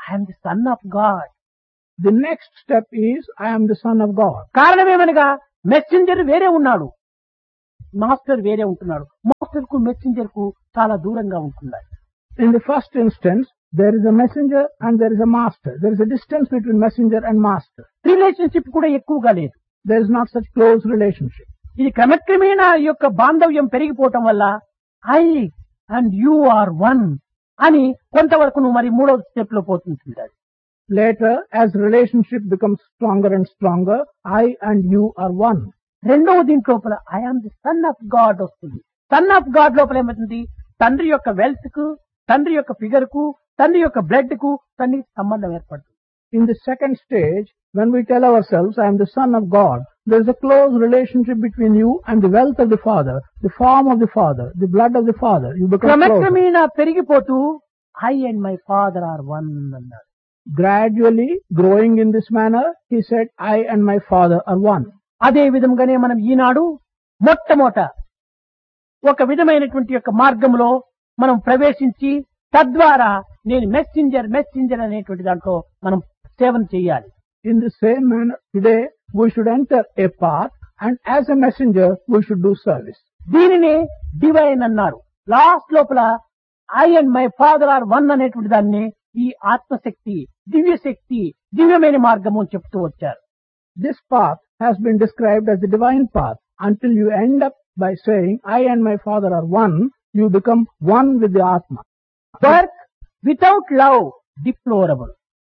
I am the son of God. The next step is, I am the son of God. కారణమేమనగా messenger వేరే ఉన్నాడు, master వేరే ఉంటున్నాడు. Master కు messenger కు చాలా దూరంగా ఉంటున్నాడు. In the first instance, there is a messenger and there is a master. There is a distance between messenger and master. Relationship కూడా ఎక్కువగా లేదు. There is not such close relationship. ఇది క్రమక్రమేణా ఈ యొక్క బాంధవ్యం పెరిగిపోవటం వల్ల I and you are one అని కొంతవరకు నువ్వు మరి మూడవ స్టెప్ లో పోతుంటాడు. Later, as relationship becomes stronger and stronger, I and you are one. రెండవ దీంట్లోపల I am the son of God వస్తుంది. సన్ ఆఫ్ గాడ్ లోపల ఏమవుతుంది? తండ్రి యొక్క వెల్త్ కు, తండ్రి యొక్క ఫిగర్ కు, తండ్రి యొక్క బ్లడ్ కు తండ్రి సంబంధం ఏర్పడుతుంది. In the second stage, when we tell ourselves, I am the son of God, there is a close relationship between you and the wealth of the Father, the form of the Father, the blood of the Father. You become closer. క్రమక్రమేణా పెరిగిపోతూ I and my father are one అన్నాడు. Gradually, growing in this manner, he said, I and my Father are one. అదే విధంగానే మనం ఈనాడు మొట్టమొదట ఒక విధమైనటువంటి యొక్క మార్గంలో మనం ప్రవేశించి తద్వారా నేను మెసెంజర్ మెసెంజర్ అనేటువంటి దాంట్లో మనం సేవన చేయాలి. In the same manner, today we should enter a path, and as a messenger we should do service. దీనినే డివైన్ అన్నారు. లాస్ట్ లోపల I and my father are one అనేటువంటి దాన్ని ఈ ఆత్మశక్తి, దివ్య శక్తి, దివ్యమైన మార్గము అని చెప్తూ వచ్చారు. This path has been described as the divine path until you end up by saying, I and my Father are one. You become one with the Atma. Work without love, deplorable.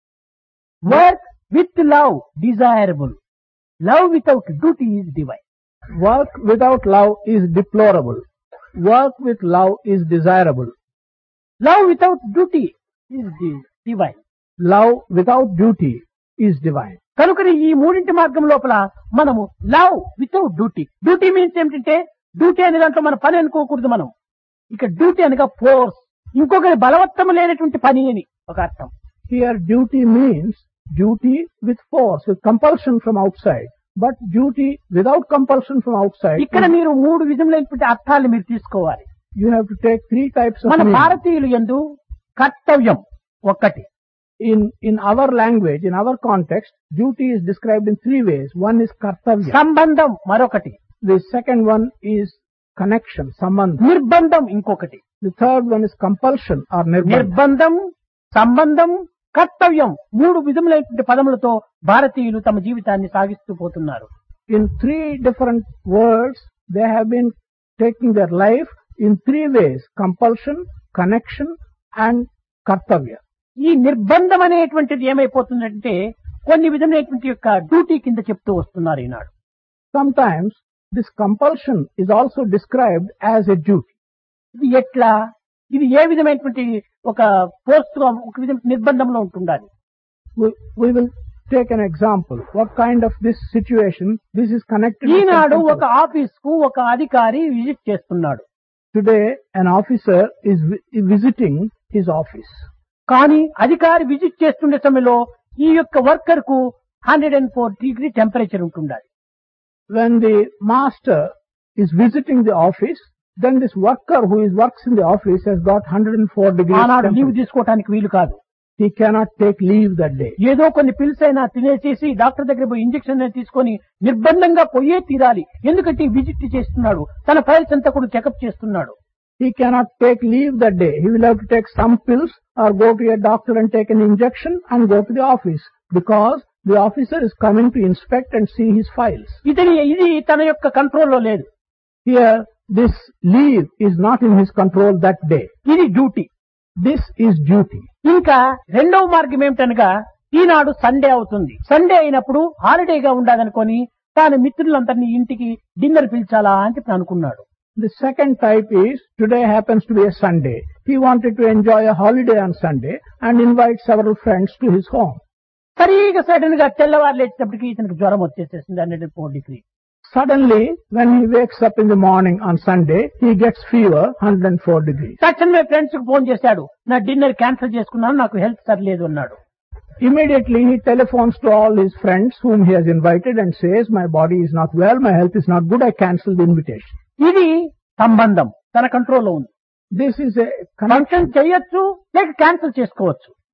Work with love, desirable. Love without duty is divine. Work without love is deplorable. Work with love is desirable. Love without duty is di- divine. Love without duty is divine. కనుకని ఈ మూడింటి మార్గం లోపల మనము love without duty. Duty means ఏమిటంటే, duty అనే దాంట్లో మన పని అనుకోకూడదు. మనం ఇక డ్యూటీ అనగా ఫోర్స్, ఇంకొకరి బలవత్తము లేనటువంటి పని అని ఒక అర్థం. Here duty means duty with force, with compulsion from outside. But duty without compulsion from outside, ఇక్కడ మీరు మూడు విధములైనటువంటి అర్థాలు మీరు తీసుకోవాలి. you have to take three types of మన meaning. భారతీయులు యందు కర్తవ్యం ఒకటి. In, in our language, in our context, duty is described in three ways. One is kartavya. సంబంధం మరొకటి. The second one is connection, sambandha. నిర్బంధం ఇంకొకటి. The third one is compulsion or nirbandha. నిర్బంధం, సంబంధం, కర్తవ్యం మూడు విధములైనటువంటి పదములతో భారతీయులు తమ జీవితాన్ని సాగిస్తూ పోతున్నారు. In three different words, they have been taking their life in three ways: compulsion, connection and kartavya. ఈ నిర్బంధం అనేటువంటిది ఏమైపోతుందంటే కొన్ని విధమైనటువంటి యొక్క డ్యూటీ కింద చెప్తూ వస్తున్నారు ఈనాడు. Sometimes this compulsion is also described as a duty. ఇది ఎట్లా, ఇది ఏ విధమైనటువంటి ఒక పోస్ట్ గా ఒక విధమైన నిర్బంధంలో ఉంటుండాలి. We, we will take an example. What kind of this situation, this is connected with Eenadu some ఒక ఆఫీస్ కు ఒక అధికారి విజిట్ చేస్తున్నాడు. Today, an officer is vi- visiting his office. కానీ అధికారి విజిట్ చేస్తుండే సమయంలో ఈ యొక్క వర్కర్ కు hundred and four degree temperature ఉంటుండాలి. When the master is visiting the office, then this worker who is works in the office has got one hundred four degrees ఆనాడు leave temperature. తీసుకోవడానికి వీలు కాదు. He cannot take leave that day. ఏదో కొన్ని pills అయినా తినేసేసి doctor దగ్గర పోయి injection తీసుకొని నిర్బంధంగా పోయే తీరాలి. ఎందుకంటే విజిట్ చేస్తున్నాడు, తన ఫైల్స్ అంతా కూడా చెకప్ చేస్తున్నాడు. He cannot take leave that day. He will have to take some pills or go to a doctor and take an injection and go to the office, because the officer is coming to inspect and see his files. ఇతని ఇది తన యొక్క కంట్రోల్లో లేదు. Here, this leave is not in his control that day. ఇది duty. This is duty. ఇంకా రెండవ మార్గం ఏమిటనగా, ఈనాడు సండే అవుతుంది. సండే అయినప్పుడు హాలిడేగా ఉండాలనుకొని తాను మిత్రులందరినీ ఇంటికి డిన్నర్ పిలిచాలా అని చెప్పి అనుకున్నాడు. The second type is, today happens to be a Sunday. He wanted to enjoy a holiday on Sunday and invite several friends to his home. సరిగా సడన్ గా తెల్లవారు లేచేటప్పటికి ఇతనికి జ్వరం వచ్చేసేసింది hundred and four degree. Suddenly, when he wakes up in the morning on Sunday, he gets fever, one hundred four degrees. తక్షణమే friends కు phone చేశాడు, నా dinner cancel చేసుకున్నాను, నాకు హెల్త్ సరిలేదు అన్నాడు. Immediately, he telephones to all his friends whom he has invited and says, my body is not well, my health is not good, I cancel the invitation. ఇది సంబంధం తన కంట్రోల్లో ఉంది. This is a function connection. చేయొచ్చు లేక cancel చేసుకోవచ్చు.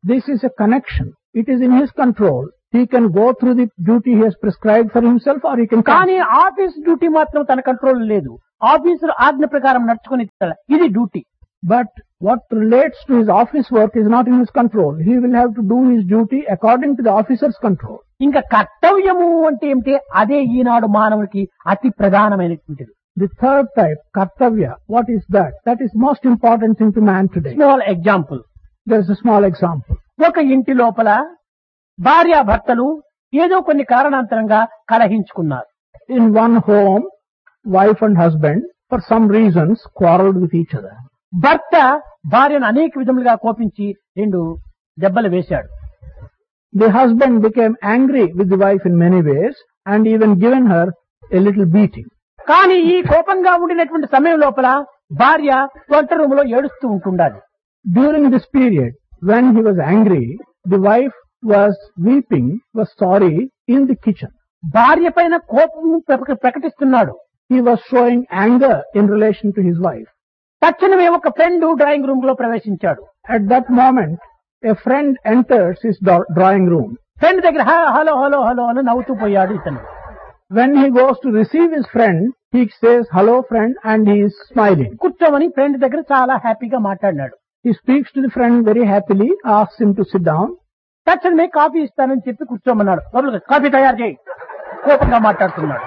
This is a connection. It is in his control. He can go through the duty he has prescribed for himself, or he can కానీ office duty మాత్రం తన control లేదు. ఆఫీసులో ఆజ్ఞ ప్రకారం నడుచుకుని తీరాలి. ఇది duty. But what relates to his office work is not in his control. He will have to do his duty according to the officer's control. ఇంకా కర్తవ్యము అంటే ఏమిటి? అదే ఈనాడు మానవునికి అతి ప్రధానమైనటువంటిది. The third type, kartavya, what is that? That is most important thing to man today. Small example. There is a small example. ఒక ఇంటి లోపల భార్యాభర్తలు ఏదో కొన్ని కారణాంతరంగా కలహించుకున్నారు. In one home, wife and husband, for some reasons, quarreled with each other. భర్త భార్యను అనేక విధములుగా కోపించి రెండు దెబ్బలు వేశాడు. The husband became angry with the wife in many ways and even given her a little beating. కానీ ఈ కోపంగా ఉండినటువంటి సమయం లోపల భార్య వంట రూమ్ లో ఏడుస్తూ ఉంటుండాలి. During this period, when he was angry, the wife was weeping, was sorry in the kitchen. భార్య పైన కోపం ప్రక- ప్రకటిస్తున్నాడు. He was showing anger in relation to his wife. తక్షణమే ఒక ఫ్రెండ్ డ్రాయింగ్ రూమ్ లో ప్రవేశించాడు. At that moment, a friend enters his do- drawing room. Friend దగ్గర "హ- hello hello hello అని నవ్వుతూ పోయాడు ఇతను. When he goes to receive his friend, he says, hello friend, and he is smiling. కూర్చోమని friend దగ్గర చాలా హ్యాపీగా మాట్లాడినాడు. He speaks to the friend very happily, asks him to sit down. తక్షణమే కాఫీ ఇస్తానని చెప్పి కూర్చోమన్నాడు. లోపలికి కాఫీ తయారు చేయి. కోపంగా మాట్లాడుతున్నాడు.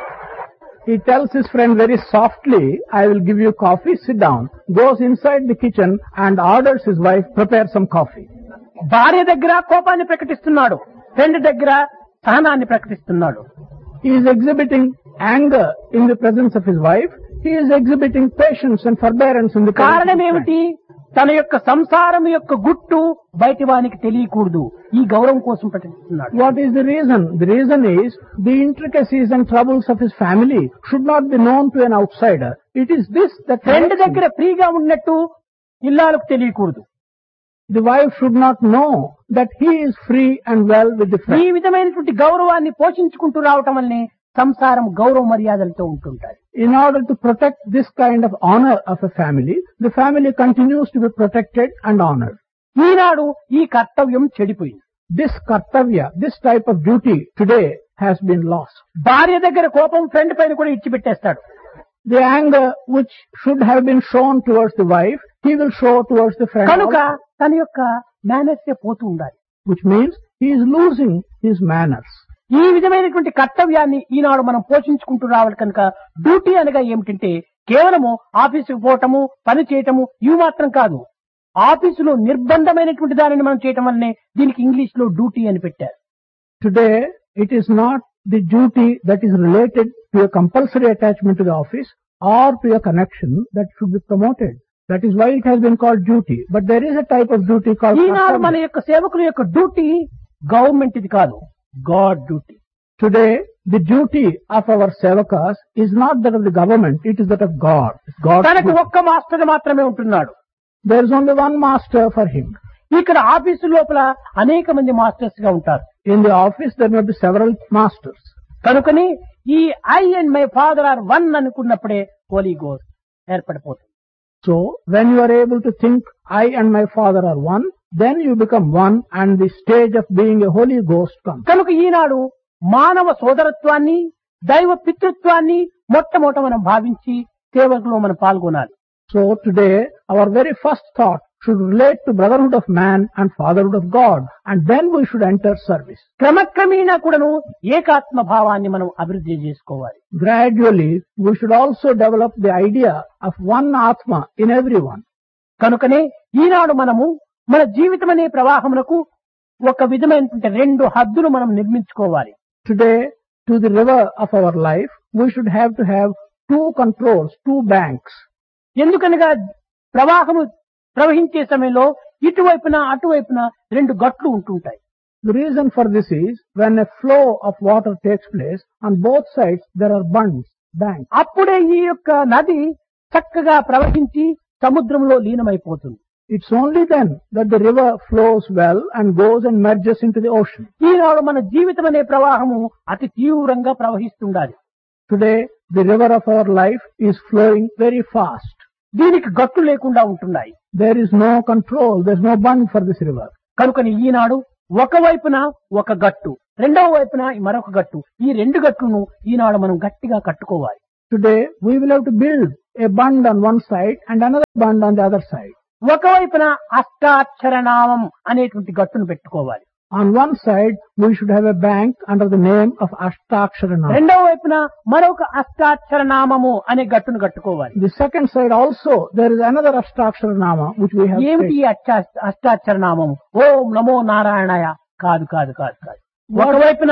He tells his friend very softly, I will give you coffee, sit down. Goes inside the kitchen and orders his wife, prepare some coffee. భార్య దగ్గర కోపాన్ని ప్రకటిస్తున్నాడు. ఫ్రెండ్ దగ్గర సహనాన్ని ప్రకటిస్తున్నాడు. He is exhibiting anger in the presence of his wife. He is exhibiting patience and forbearance in the presence of కారణం his friend. ఏమిటి? తన యొక్క సంసారం యొక్క గుట్టు బయటి వానికి తెలియకూడదు. ఈ గౌరవం కోసం ప్రకటిస్తున్నాడు. What is the reason? The reason is the intricacies and troubles of his family should not be known to an outsider. It is this that friend makes him- దగ్గర ఫ్రీగా ఉన్నట్టు ఇల్లాలకు తెలియకూడదు. the wife should not know that he is free and well with the ఈ friend. విధమైనటువంటి గౌరవాన్ని పోషించుకుంటూ రావటం వల్లనే సంసారం గౌరవ మర్యాదలతో ఉంటుంటారు. In order to protect this kind of honor of a family, the family continues to be protected and honored. ఈనాడు ఈ కర్తవ్యం చెడిపోయింది. This kartavya, this type of duty today has been lost. భార్య దగ్గర కోపం ఫ్రెండ్ పైన కూడా ఇచ్చిపెట్టేస్తాడు. The anger which should have been shown towards the wife, he will show towards the friend కనుక also, తన యొక్క మేనర్స్ పోతూ ఉండాలి. which means he is losing his manners. ఈ విధమైనటువంటి కర్తవ్యాన్ని ఈనాడు మనం పోషించుకుంటూ రావాలి. కనుక డ్యూటీ అనగా ఏమిటంటే కేవలము ఆఫీసుకు పోవటము, పని చేయటము ఇవి మాత్రం కాదు. ఆఫీసులో నిర్బంధమైనటువంటి దానిని మనం చేయటం వల్లనే దీనికి ఇంగ్లీష్ లో డ్యూటీ అని పెట్టారు. Today, it is not the duty that is related to a compulsory attachment to the office or to a connection that should be promoted. That is why it has been called duty. But there is a type of duty called ఈనాడు మన kartavya. యొక్క సేవకుల యొక్క duty government ఇది కాదు, guard duty. Today, the duty of our sevakas is not that of the government, it is that of God. It's God's తనకు duty. ఒక్క master మాత్రమే ఉంటున్నాడు. There is only one master for him. ఇక్కడ office లోపల అనేక మంది masters గా ఉంటారు. In the office, there may be several masters. కనుకని ఈ I and my father are one అనుకున్నప్పుడే Holi ghost ఏర్పడిపోతుంది. So, when you are able to think, I and my father are one, then you become one and the stage of being a Holy Ghost comes. కనుక ఈనాడు మానవ సోదరత్వాన్ని, దైవ పితృత్వాన్ని మొట్టమొదట మనం భావించి సేవకులో మనం పాల్గొనాలి. So today, our very first thought should relate to brotherhood of man and fatherhood of God, and then we should enter service. క్రమక్రమేణా కూడాను ఏకాత్మ భావాన్ని మనం అభివృద్ధి చేసుకోవాలి. Gradually, we should also develop the idea of one Atma in everyone. కనుకనే ఈనాడు మనము మన జీవితం అనే ప్రవాహమునకు ఒక విధమైనటువంటి రెండు హద్దులు మనం నిర్మించుకోవాలి. Today, to the river of our life, we should have to have two controls, two banks. ఎందుకనగా ప్రవాహము ప్రవహించే సమయంలో ఇటువైపున అటువైపున రెండు గట్లు ఉంటుంటాయి. The reason for this is, when a flow of water takes place, on both sides there are bunds, banks. అప్పుడే ఈ యొక్క నది చక్కగా ప్రవహించి సముద్రంలో లీనమైపోతుంది. It's only then that the river flows well and goes and merges into the ocean. ఈనాడు మన జీవితం అనే ప్రవాహము అతి తీవ్రంగా ప్రవహిస్తుండాలి. Today, the river of our life is flowing very fast. దీనికి గట్లు లేకుండా ఉంటున్నాయి. There is no control, there is no bund for this river. కనుకని ఈనాడు ఒకవైపున ఒక గట్టు, రెండవ వైపున మరొక గట్టు, ఈ రెండు గట్టును ఈనాడు మనం గట్టిగా కట్టుకోవాలి. Today we will have to build a bund on one side and another bund on the other side. ఒకవైపున అష్టాక్షర నామం అనేటువంటి గట్టును పెట్టుకోవాలి. On one side we should have a bank under the name of Ashtakshara Nama. రెండవ వైపున మరొక అష్టాక్షర నామము అనే గట్టును కట్టుకోవాలి. The second side also there is another Ashtakshara Nama which we have. ఏమిటి ఈ అష్టా- అష్టాక్షర నామము? ఓం నమో నారాయణాయ కాదు కాదు కాదు కాదు. ఒకవైపున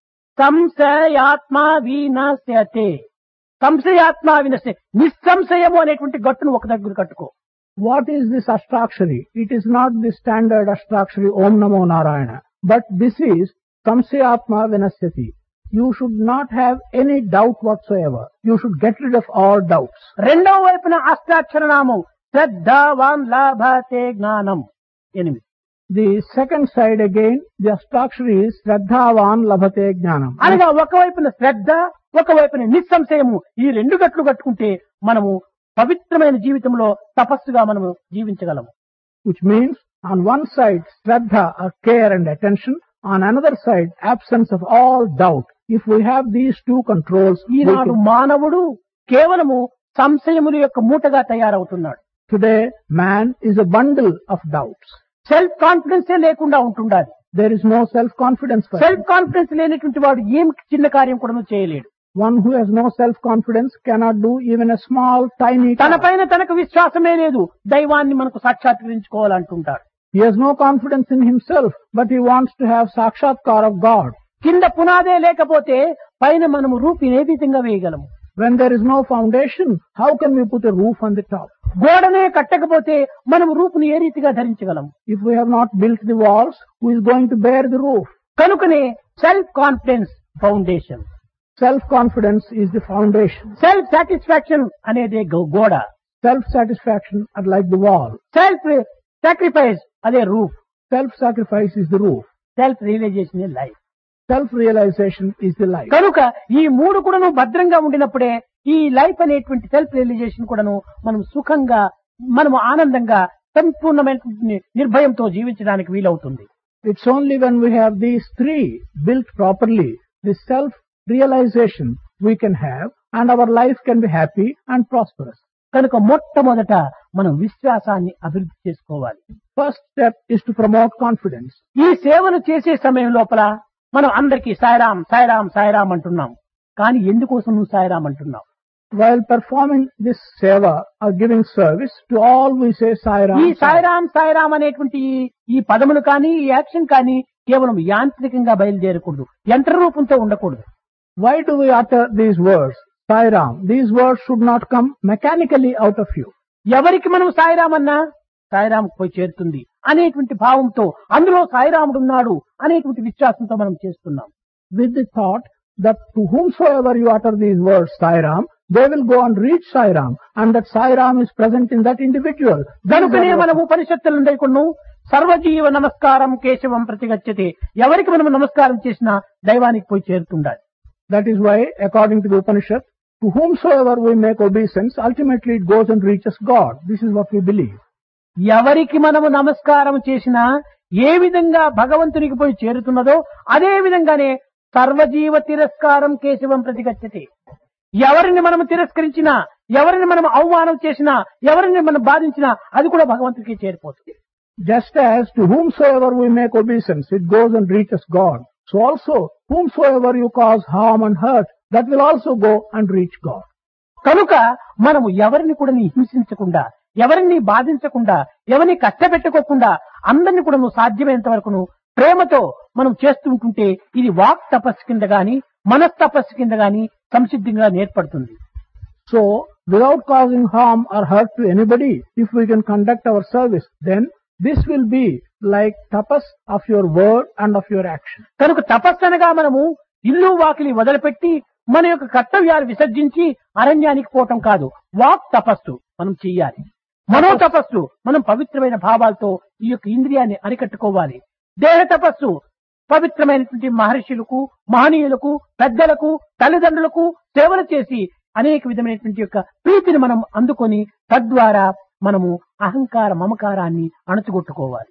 సంశయాత్మ వినశ్యతే, సంశయాత్మ వినశ్య నిస్సంశయము అనేటువంటి గట్టును ఒక దగ్గర కట్టుకో. What is this Ashtakshari? It is not the standard Ashtakshari Om Namo Narayana, but this is Samsayatma Vinasyati. You should not have any doubt whatsoever. You should get rid of all doubts. రెండవ వైపున అష్టాక్షర నామం శ్రద్ధావాన్ లభతే జ్ఞానం ఎనిమిది. The second side again, the Ashtakshari is Shraddhavan Labhate Jnanam. అనగా ఒకవైపున శ్రద్ధ, ఒకవైపున నిస్సంశయము, ఈ రెండు గట్లు కట్టుకుంటే మనము పవిత్రమైన జీవితంలో తపస్సుగా మనము జీవించగలము. Which means on one side Shraddha or care and attention, on another side absence of all doubt. If we have these two controls, we Eenadu can- మానవుడు కేవలము సంశయముల యొక్క మూటగా తయారవుతున్నాడు. today man is a bundle of doubts. Self కాన్ఫిడెన్సే లేకుండా ఉంటుండాలి. There is no self-confidence for him. Self confidence లేనటువంటి వాడు ఏం చిన్న కార్యం కూడా చేయలేడు. One who has no self-confidence cannot do even a small, tiny తన task. పైన తనకు విశ్వాసమే లేదు, దైవాన్ని మనకు సాక్షాత్కరించుకోవాలంటుంటాడు. He has no confidence in himself, but he wants to have sakshatkar of God. కింద పునాదే లేకపోతే పైన మనము రూపుని ఏ విధంగా వేయగలము? When there is no foundation, how can we put a roof on the top? గోడనే కట్టకపోతే మనము రూపుని ఏ రీతిగా ధరించగలము? If we have not built the walls, who is going to bear the roof? కనుకనే self confidence foundation, Self-confidence is the foundation. Self satisfaction అనేది go- గోడ, Self-satisfaction are like the wall. Self sacrifice అదే roof, Self-sacrifice is the roof. Self realisation life. Self-realization is the life. కనుక ఈ మూడు కూడాను భద్రంగా ఉండినప్పుడే ఈ లైఫ్ అనేటువంటి సెల్ఫ్ రియలైజేషన్ కూడాను మనం సుఖంగా, మనము ఆనందంగా, సంపూర్ణమైన నిర్భయంతో జీవించడానికి వీలవుతుంది. It's only when we have these three built properly, the self-realization we can have, and our life can be happy and prosperous. కనుక మొట్టమొదట మనం విశ్వాసాన్ని అభివృద్ధి చేసుకోవాలి. First step is to promote confidence. ఈ సేవను చేసే సమయం లోపల మనం అందరికీ సాయిరాం సాయిరాం సాయిరాం అంటున్నాం. కానీ ఎందుకోసం నువ్వు సాయిరాం అంటున్నావు? While performing this seva or giving service, to all we say Sai Ram. ఈ సాయిరాం సాయిరాం అనేటువంటి ఈ- ఈ పదములు కానీ ఈ యాక్షన్ కానీ కేవలం యాంత్రికంగా బయలుదేరకూడదు, యంత్ర రూపంతో ఉండకూడదు. Why do we utter these words? Sai Ram. These words should not come mechanically out of you. ఎవరికి మనం సాయిరాం అన్నా సాయిరాం పోయి చేరుతుంది అనేటువంటి భావంతో, అందులో సాయిరాముడు ఉన్నాడు అనేటువంటి విశ్వాసంతో మనం చేస్తున్నాం. With the thought that to whomsoever you utter these words Sai Ram, they will go and reach Sai Ram, and that Sai Ram is present in that individual. కనుకనే మనం ఉపనిషత్తులు ఉండేకును సర్వజీవ నమస్కారం కేశవం ప్రతిగచ్చతే, ఎవరికి మనం నమస్కారం చేసినా దైవానికి పోయి చేరుతుండాలి. That is why, according to the Upanishad, to whomsoever we make obeisance, ultimately it goes and reaches God. This is what we believe. ఎవరికి మనము నమస్కారం చేసినా ఏ విధంగా భగవంతునికి పోయి చేరుతున్నదో అదే విధంగానే సర్వజీవ తిరస్కారం కేశవం ప్రతిగచ్చతే. ఎవరిని మనం తిరస్కరించినా, ఎవరిని మనం అవమానం చేసినా, ఎవరిని మనం బాధించినా అది కూడా భగవంతుడికి చేరిపోతుంది. Just as to whomsoever we make obeisance, it goes and reaches God. So also, whomsoever you cause harm and hurt, that will also go and reach God. కనుక మనము ఎవరిని కూడా నీ హింసించకుండా, ఎవరిని బాధించకుండా, ఎవరిని కష్టపెట్టుకోకుండా అందరిని కూడా నువ్వు సాధ్యమైనంత వరకు ప్రేమతో మనం చేస్తుంటుంటే ఇది వాక్ తపస్సు కింద గాని మనస్తపస్సు కింద గాని సంసిద్ధంగా ఏర్పడుతుంది. So, without causing harm or hurt to anybody, if we can conduct our service, then this will be like tapas of your word and of your action. కనుక తపస్సు అనగా మనము ఇల్లు వాకిలి వదిలిపెట్టి మన యొక్క కర్తవ్యాలు విసర్జించి అరణ్యానికి పోవటం కాదు. వాక్ తపస్సు మనం చెయ్యాలి. మనో తపస్సు మనం పవిత్రమైన భావాలతో ఈ యొక్క ఇంద్రియాన్ని అరికట్టుకోవాలి. దేహ తపస్సు పవిత్రమైనటువంటి మహర్షులకు, మహనీయులకు, పెద్దలకు, తల్లిదండ్రులకు సేవలు చేసి అనేక విధమైనటువంటి యొక్క ప్రీతిని మనం అందుకొని తద్వారా మనము అహంకార మమకారాన్ని అణచుకొట్టుకోవాలి.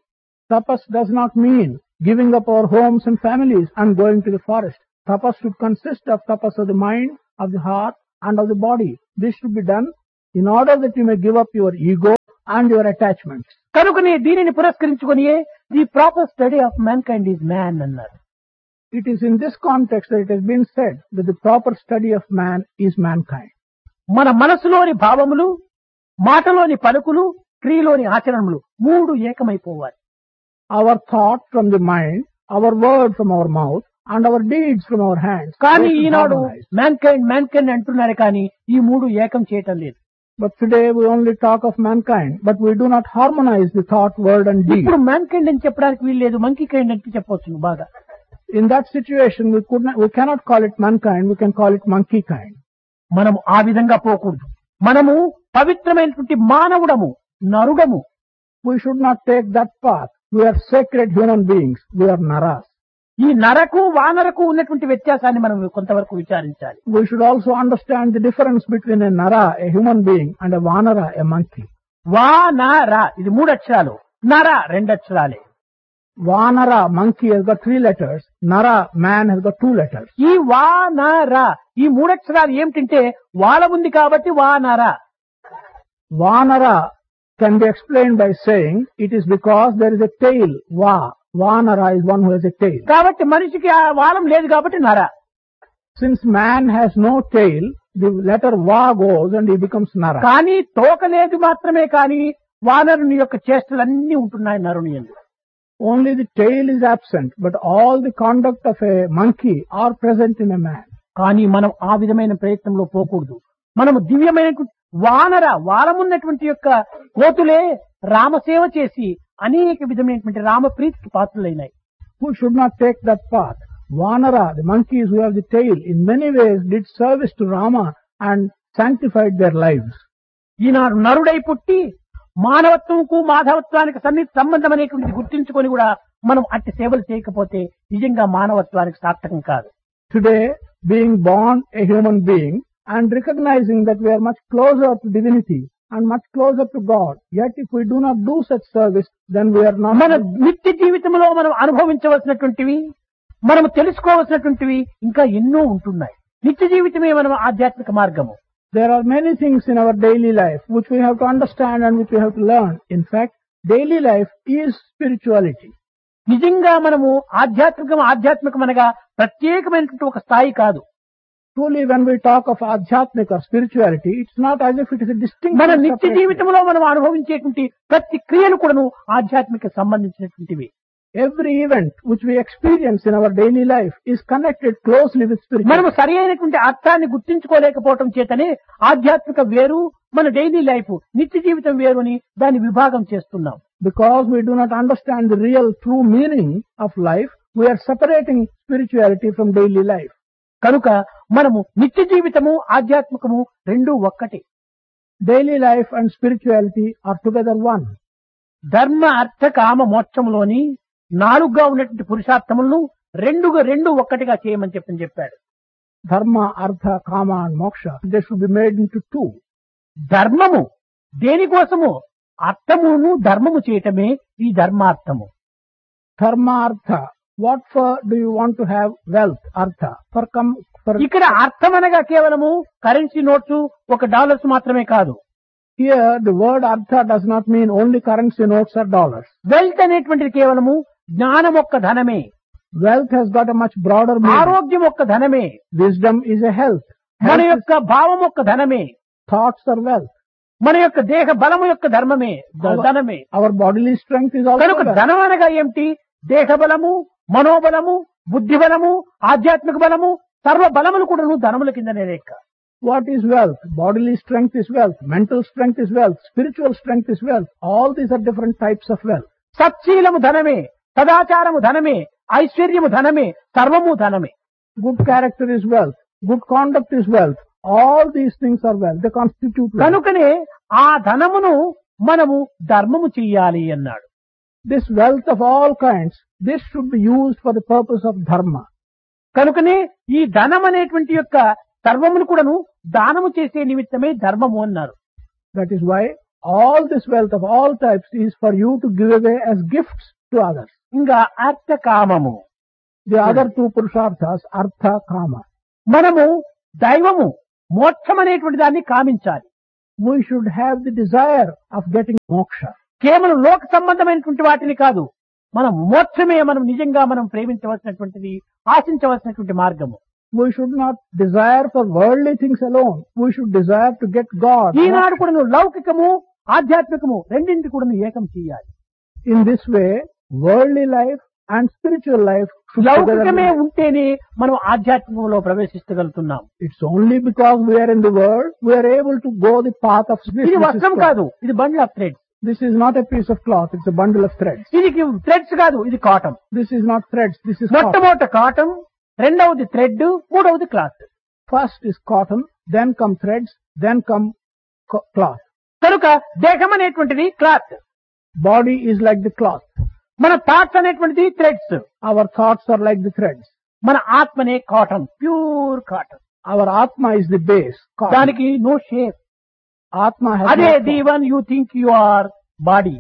Tapas does not mean giving up our homes and families and going to the forest. Tapas should consist of tapas of the mind, of the heart, and of the body. This should be done in order that you may give up your ego and your attachments. కనుకనే దీనిని పురస్కరించుకొని the proper study of man kind is man అన్నారు. It is in this context that it has been said that the proper study of man is mankind. మన మనసులోని భావములు, మాటలోని పలుకులు, క్రియలోని ఆచరణలు మూడు ఏకమైపోవాలి. Our thought from the mind, our word from our mouth, and our deeds from our hands. కానీ ఈనాడు man kind man kind అంటున్నారు కానీ ఈ మూడు ఏకం చేయటం లేదు. But today we only talk of mankind, but we do not harmonize the thought, word and deed. ఇప్పుడు man kind అని చెప్పడానికి వీలు లేదు, మంకీ కైండ్ అంటే చెప్పొచ్చు బాగా. In that situation we could not, we cannot call it mankind, we can call it monkey kind. మనము ఆ విధంగా పోకూడదు. మనము పవిత్రమైనటువంటి మానవుడము, నరుడము. We should not take that path. We are sacred human beings. We are naras. ఈ నరకు వానరకు ఉన్నటువంటి వ్యత్యాసాన్ని మనం కొంతవరకు విచారించాలి. We should also understand the difference between a nara, a human being, and a vanara, a monkey. వానర ఇది మూడు అక్షరాలు, నర రెండు అక్షరాలే. Vanara, monkey, has got three letters. Nara, man, has got two letters. ఈ వానర ఈ మూడు అక్షరాలు ఏమిటంటే వాల ఉంది కాబట్టి వానర. Vanara can be explained by saying it is because there is a tail. Va. Vanara is one who has a tail. కాబట్టి మనిషికి ఆ వాలం లేదు కాబట్టి నర. Since man has no tail, the letter va goes and he becomes nara. కానీ తోక లేదు మాత్రమే కానీ వానరుని యొక్క చేష్టలన్నీ ఉంటున్నాయి నరుని యందు. Only the tail is absent, but all the conduct of a monkey are present in a man. కానీ మనం ఆ విధమైన ప్రయత్నంలో పోకూడదు. మనము దివ్యమైన వానర వారమున్నటువంటి యొక్క కోతులే రామసేవ చేసి అనేక విధమైనటువంటి రామప్రీతికి పాత్రలైనాయి. Who should not take that path? Vanara, the monkeys who have the tail, in many ways did service to Rama and sanctified their lives. ఈనాడు నరుడై పుట్టి మానవత్వంకు మాధవత్వానికి సన్నిహిత సంబంధం అనేటువంటిది గుర్తించుకొని కూడా మనం అట్టి సేవలు చేయకపోతే నిజంగా మానవత్వానికి సార్థకం కాదు. Today, being born a human being and recognizing that we are much closer to divinity and much closer to God, yet if we do not do such service, then we are not. మన నిత్య జీవితంలో మనం అనుభవించవలసినటువంటివి, మనం తెలుసుకోవలసినటువంటివి ఇంకా ఎన్నో ఉంటున్నాయి. నిత్య జీవితమే మనం ఆధ్యాత్మిక మార్గము. There are many things in our daily life which we have to understand and which we have to learn. In fact, daily life is spirituality. నిజంగా మనము ఆధ్యాత్మికం ఆధ్యాత్మికం అనగా ప్రత్యేకమైనటువంటి ఒక స్థాయి కాదు. Truly, when we talk of adhyatmik or spirituality, it's not as if it is a distinct. మన నిత్య జీవితంలో మనం అనుభవించేటువంటి ప్రతి క్రియలు కూడాను ఆధ్యాత్మిక సంబంధించినటువంటివి. Every event which we experience in our daily life is connected closely with spirituality. మనము సరి అయినటువంటి అర్థాన్ని గుర్తించుకోలేకపోవటం చేతనే ఆధ్యాత్మిక వేరు, మన డైలీ లైఫ్ నిత్య జీవితం వేరు అని దాన్ని విభాగం చేస్తున్నాం. Because we do not understand the real true meaning of life, we are separating spirituality from daily life. కనుక మనము నిత్య జీవితము ఆధ్యాత్మికము రెండు ఒక్కటే. Daily life and spirituality are together one. ధర్మ అర్థ కామ మోక్షములోని నాలుగుగా ఉన్నటువంటి పురుషార్థములను రెండుగా రెండు ఒక్కటిగా చేయమని చెప్పని చెప్పాడు. Dharma, artha, kama and moksha, they should be made into two. ధర్మము దేనికోసము? అర్థమును ధర్మము చేయటమే ఈ ధర్మార్థము. Dharma, artha. What for do you want to have wealth, artha? For come for ఇక్కడ అర్థం అనగా కేవలము కరెన్సీ నోట్స్ ఒక డాలర్స్ మాత్రమే కాదు. Here the word artha does not mean only currency notes or dollars. Wealth అనేటువంటిది కేవలము జ్ఞానం ఒక్క ధనమే. Wealth has got a much broader meaning. ఆరోగ్యం ఒక్క ధనమే. Wisdom is a health. మన యొక్క భావం ఒక్క ధనమే. Thoughts are wealth. మన యొక్క దేహ బలము యొక్క ధర్మమే ధనమే. Our bodily strength is also కనుక wealth. ధనం అనగా ఏమిటి? దేహ బలము, మనోబలము, బుద్ధి బలము, ఆధ్యాత్మిక బలము, సర్వ బలములు కూడా ధనముల కిందనే లెక్క. What is wealth? Bodily strength is wealth. Mental strength is wealth. Spiritual strength is wealth. All these are different types of wealth. సత్శీలము ధనమే, సదాచారము ధనమే, ఐశ్వర్యము ధనమే, సర్వము ధనమే. Good character is wealth. Good conduct is wealth. All these things are wealth. They constitute wealth. కనుకనే ఆ ధనమును మనము ధర్మము చెయ్యాలి అన్నాడు. This wealth of all kinds, this should be used for the purpose of dharma. కనుకనే ఈ ధనం అనేటువంటి యొక్క సర్వమును కూడాను దానము చేసే నిమిత్తమే ధర్మము అన్నారు. That is why all this wealth of all types is for you to give away as gifts to others. ఇంకా అర్థ కామము. The other two purusharthas, artha, kama. మనము దైవము మోక్షం అనేటువంటి దాన్ని కామించాలి. We should have the desire of getting moksha. కేవలం లోక సంబంధమైనటువంటి వాటిని కాదు, మనం మోక్షమే మనం నిజంగా మనం ప్రేమించవలసినటువంటిది, ఆశించవలసినటువంటి మార్గము. We should not desire for worldly things alone. We should desire to get God. ఈనాడు కూడా నువ్వు లౌకికము ఆధ్యాత్మికము రెండింటి కూడా నువ్వు ఏకం చేయాలి. In this way, worldly life and spiritual life should లౌకికమే together. ఉంటేనే మనం ఆధ్యాత్మికంలో ప్రవేశించగలుగుతున్నాం. It's only because we are in the world we are able to go the path of ఇది spiritual. వస్త్రం కాదు, ఇది bundle of threads. This is not a piece of cloth, it's a bundle of threads. ఇది threads కాదు, ఇది cotton. This is not threads, this is cotton. మొట్టమొదట cotton, రెండవది thread, మూడవది cloth. First is cotton, then come threads, then come co- cloth. కనుక దేహం అనేటువంటిది cloth, Body is like the cloth. మన థాట్స్ అనేటువంటిది threads, Our thoughts are like the threads. మన ఆత్మనే cotton, pure cotton. Our Atma is the base. Cotton. దానికి no shape. Atma has అదే no the form. One you think you or body,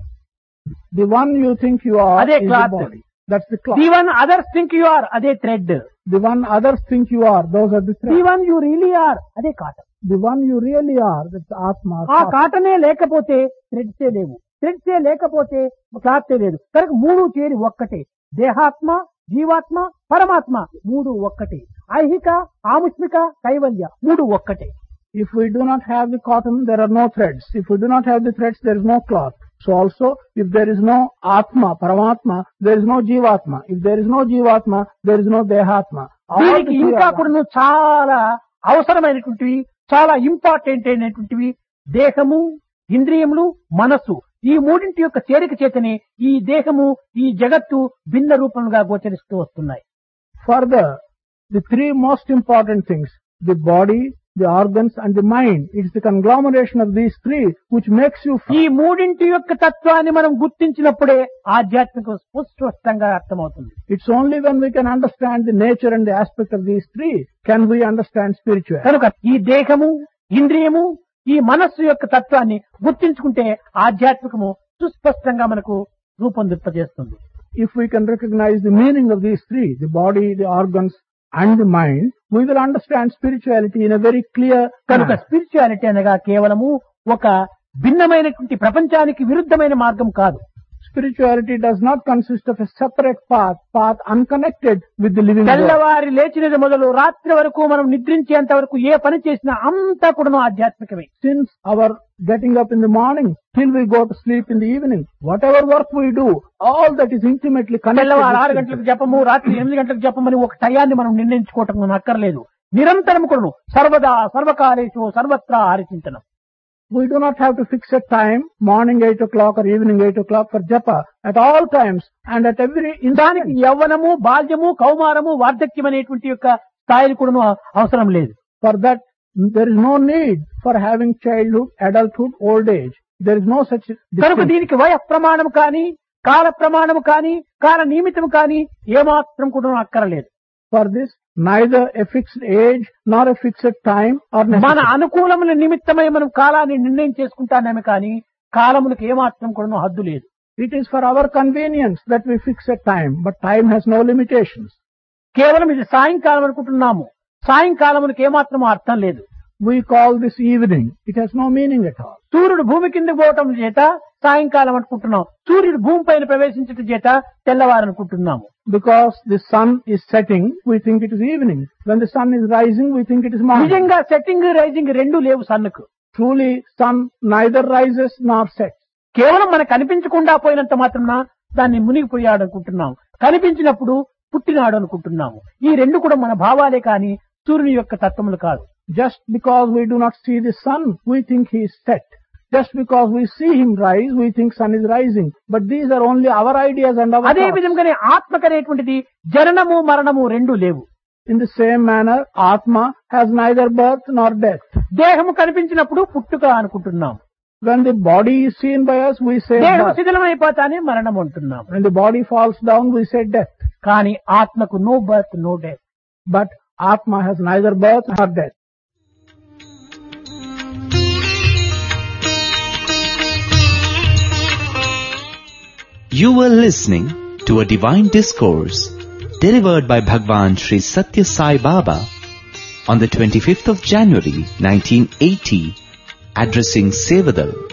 The one you think you are అదే is the cloth. body. That's the cloth. The one others think you are అదే thread, The one others think you are, those are the the threads. One you really are అదే cotton. The one you really are, that's Atma. or ఆ cotton. కాటనే లేకపోతే థ్రెడ్సే లేవు, థ్రెడ్సే లేకపోతే క్లాతే లేదు. కనుక మూడు చేరి ఒక్కటే, దేహాత్మ, జీవాత్మ, పరమాత్మ మూడు ఒక్కటే, ఐహిక, ఆముష్మిక, కైవల్య మూడు ఒక్కటే. If we do not have the cotton, there are no threads. If we do not have the threads, there is no cloth. So also, if there is no Atma, Paramatma, there is no Jivatma. If there is no Jivatma, there is no Dehatma. All the దీనికి three ఇంకా are కూడా one. నువ్వు చాలా అవసరమైనటువంటివి, చాలా important అయినటువంటివి దేహము, ఇంద్రియములు, మనస్సు ఈ మూడింటి యొక్క చేరిక చేతనే ఈ దేహము, ఈ జగత్తు భిన్న రూపంగా గోచరిస్తూ వస్తున్నాయి. Further, the three most important things, the body, the organs and the mind, it's the conglomeration of these three which makes you ఈ మూడింటి యొక్క తత్వాన్ని మనం గుర్తించినప్పుడే ఆధ్యాత్మిక స్పష్టంగా అర్థమవుతుంది. It's only when we can understand the nature and the aspect of these three can we understand spirituality. కనుక ఈ దేహము, ఇంద్రియము, ఈ మనస్సు యొక్క తత్వాన్ని గుర్తించుకుంటే ఆధ్యాత్మికము సుస్పష్టంగా మనకు రూపొందింపజేస్తుంది. If we can recognize the meaning of these three, the body, the organs and the mind, we will understand spirituality in a very clear కనుక manner. స్పిరిచువాలిటీ అనగా కేవలము ఒక భిన్నమైనటువంటి ప్రపంచానికి విరుద్ధమైన మార్గం కాదు. Spirituality does not consist of a separate path, path unconnected with the living world. తెల్లవారి లేచినది మొదలు రాత్రి వరకు మనం నిద్రించేంత వరకు ఏ పని చేసినా అంతా కూడా ఆధ్యాత్మికమే. Since our getting up in the morning till we go to sleep in the evening, whatever work we do, all that is intimately connected తెల్లవారు ఆరు with గంటలకు జపము, రాత్రి ఎనిమిది గంటలకు జపమని ఒక టయాన్ని మనం నిర్ణయించుకోవటం మనం అక్కర్లేదు. నిరంతరం కూడా సర్వదా సర్వకాలేషు సర్వత్రా హరిచింతనం. We do not have to fix a time, morning eight o'clock or evening eight o'clock for japa. At all times and at every దానికి instant. యవ్వనము, బాల్యము, కౌమారము, వార్ధక్యం అనేటువంటి యొక్క స్థాయిలు కూడా అవసరం లేదు. For that, there is no need for having childhood, adulthood, old age. There is no such కనుక distinction. దీనికి వయ ప్రమాణం కానీ, కాల ప్రమాణము కానీ, కాల నియమితం కానీ ఏమాత్రం కూడా అక్కరలేదు. For this, neither a fixed age nor a fixed time or మన necessity. అనుకూలముల నిమిత్తమై మనం కాలాన్ని నిర్ణయం చేసుకుంటానేమే కానీ కాలములకు ఏమాత్రం కూడా హద్దు లేదు. It is for our convenience that we fix a time, but time has no limitations. కేవలం ఇది సాయంకాలం అనుకుంటున్నాము, సాయంకాలములకు ఏమాత్రం అర్థం లేదు. We call this evening. It has no meaning at all. సూర్యుడు భూమి కిందకు పోవటం చేత సాయంకాలం అనుకుంటున్నాం, సూర్యుడు భూమి పైన ప్రవేశించటం చేత తెల్లవారనుకుంటున్నాము. Because the sun is setting, we think it is evening. When the sun is rising, we think it is morning. నిజంగా సెట్టింగ్ రైజింగ్ రెండు లేవు సన్నుకు. Truly, sun neither rises nor sets. కేవలం మనకు కనిపించకుండా పోయినంత మాత్రం దాన్ని మునిగిపోయాడు అనుకుంటున్నాం, కనిపించినప్పుడు పుట్టినాడు అనుకుంటున్నాము. ఈ రెండు కూడా మన భావాలే కానీ సూర్యుని యొక్క తత్వములు కాదు. Just because we do not see the sun, we think he is set. Just because we see him rise, we think sun is rising. But these are only our ideas and our అదే thoughts. విధంగానే ఆత్మకనేటువంటిది జననము మరణము రెండు లేవు. In the same manner, Atma has neither birth nor death. దేహము కనిపించినప్పుడు పుట్టుక అనుకుంటున్నాం, When the body is seen by us, we say దేహం birth. శిథిలమైపోతానే మరణం అంటున్నాం. When the body falls down, we say death. కానీ ఆత్మకు no birth no death. But Atma has neither birth nor death. You were listening to a divine discourse delivered by Bhagwan Sri Satya Sai Baba on the twenty-fifth of January nineteen eighty, addressing Sevadal,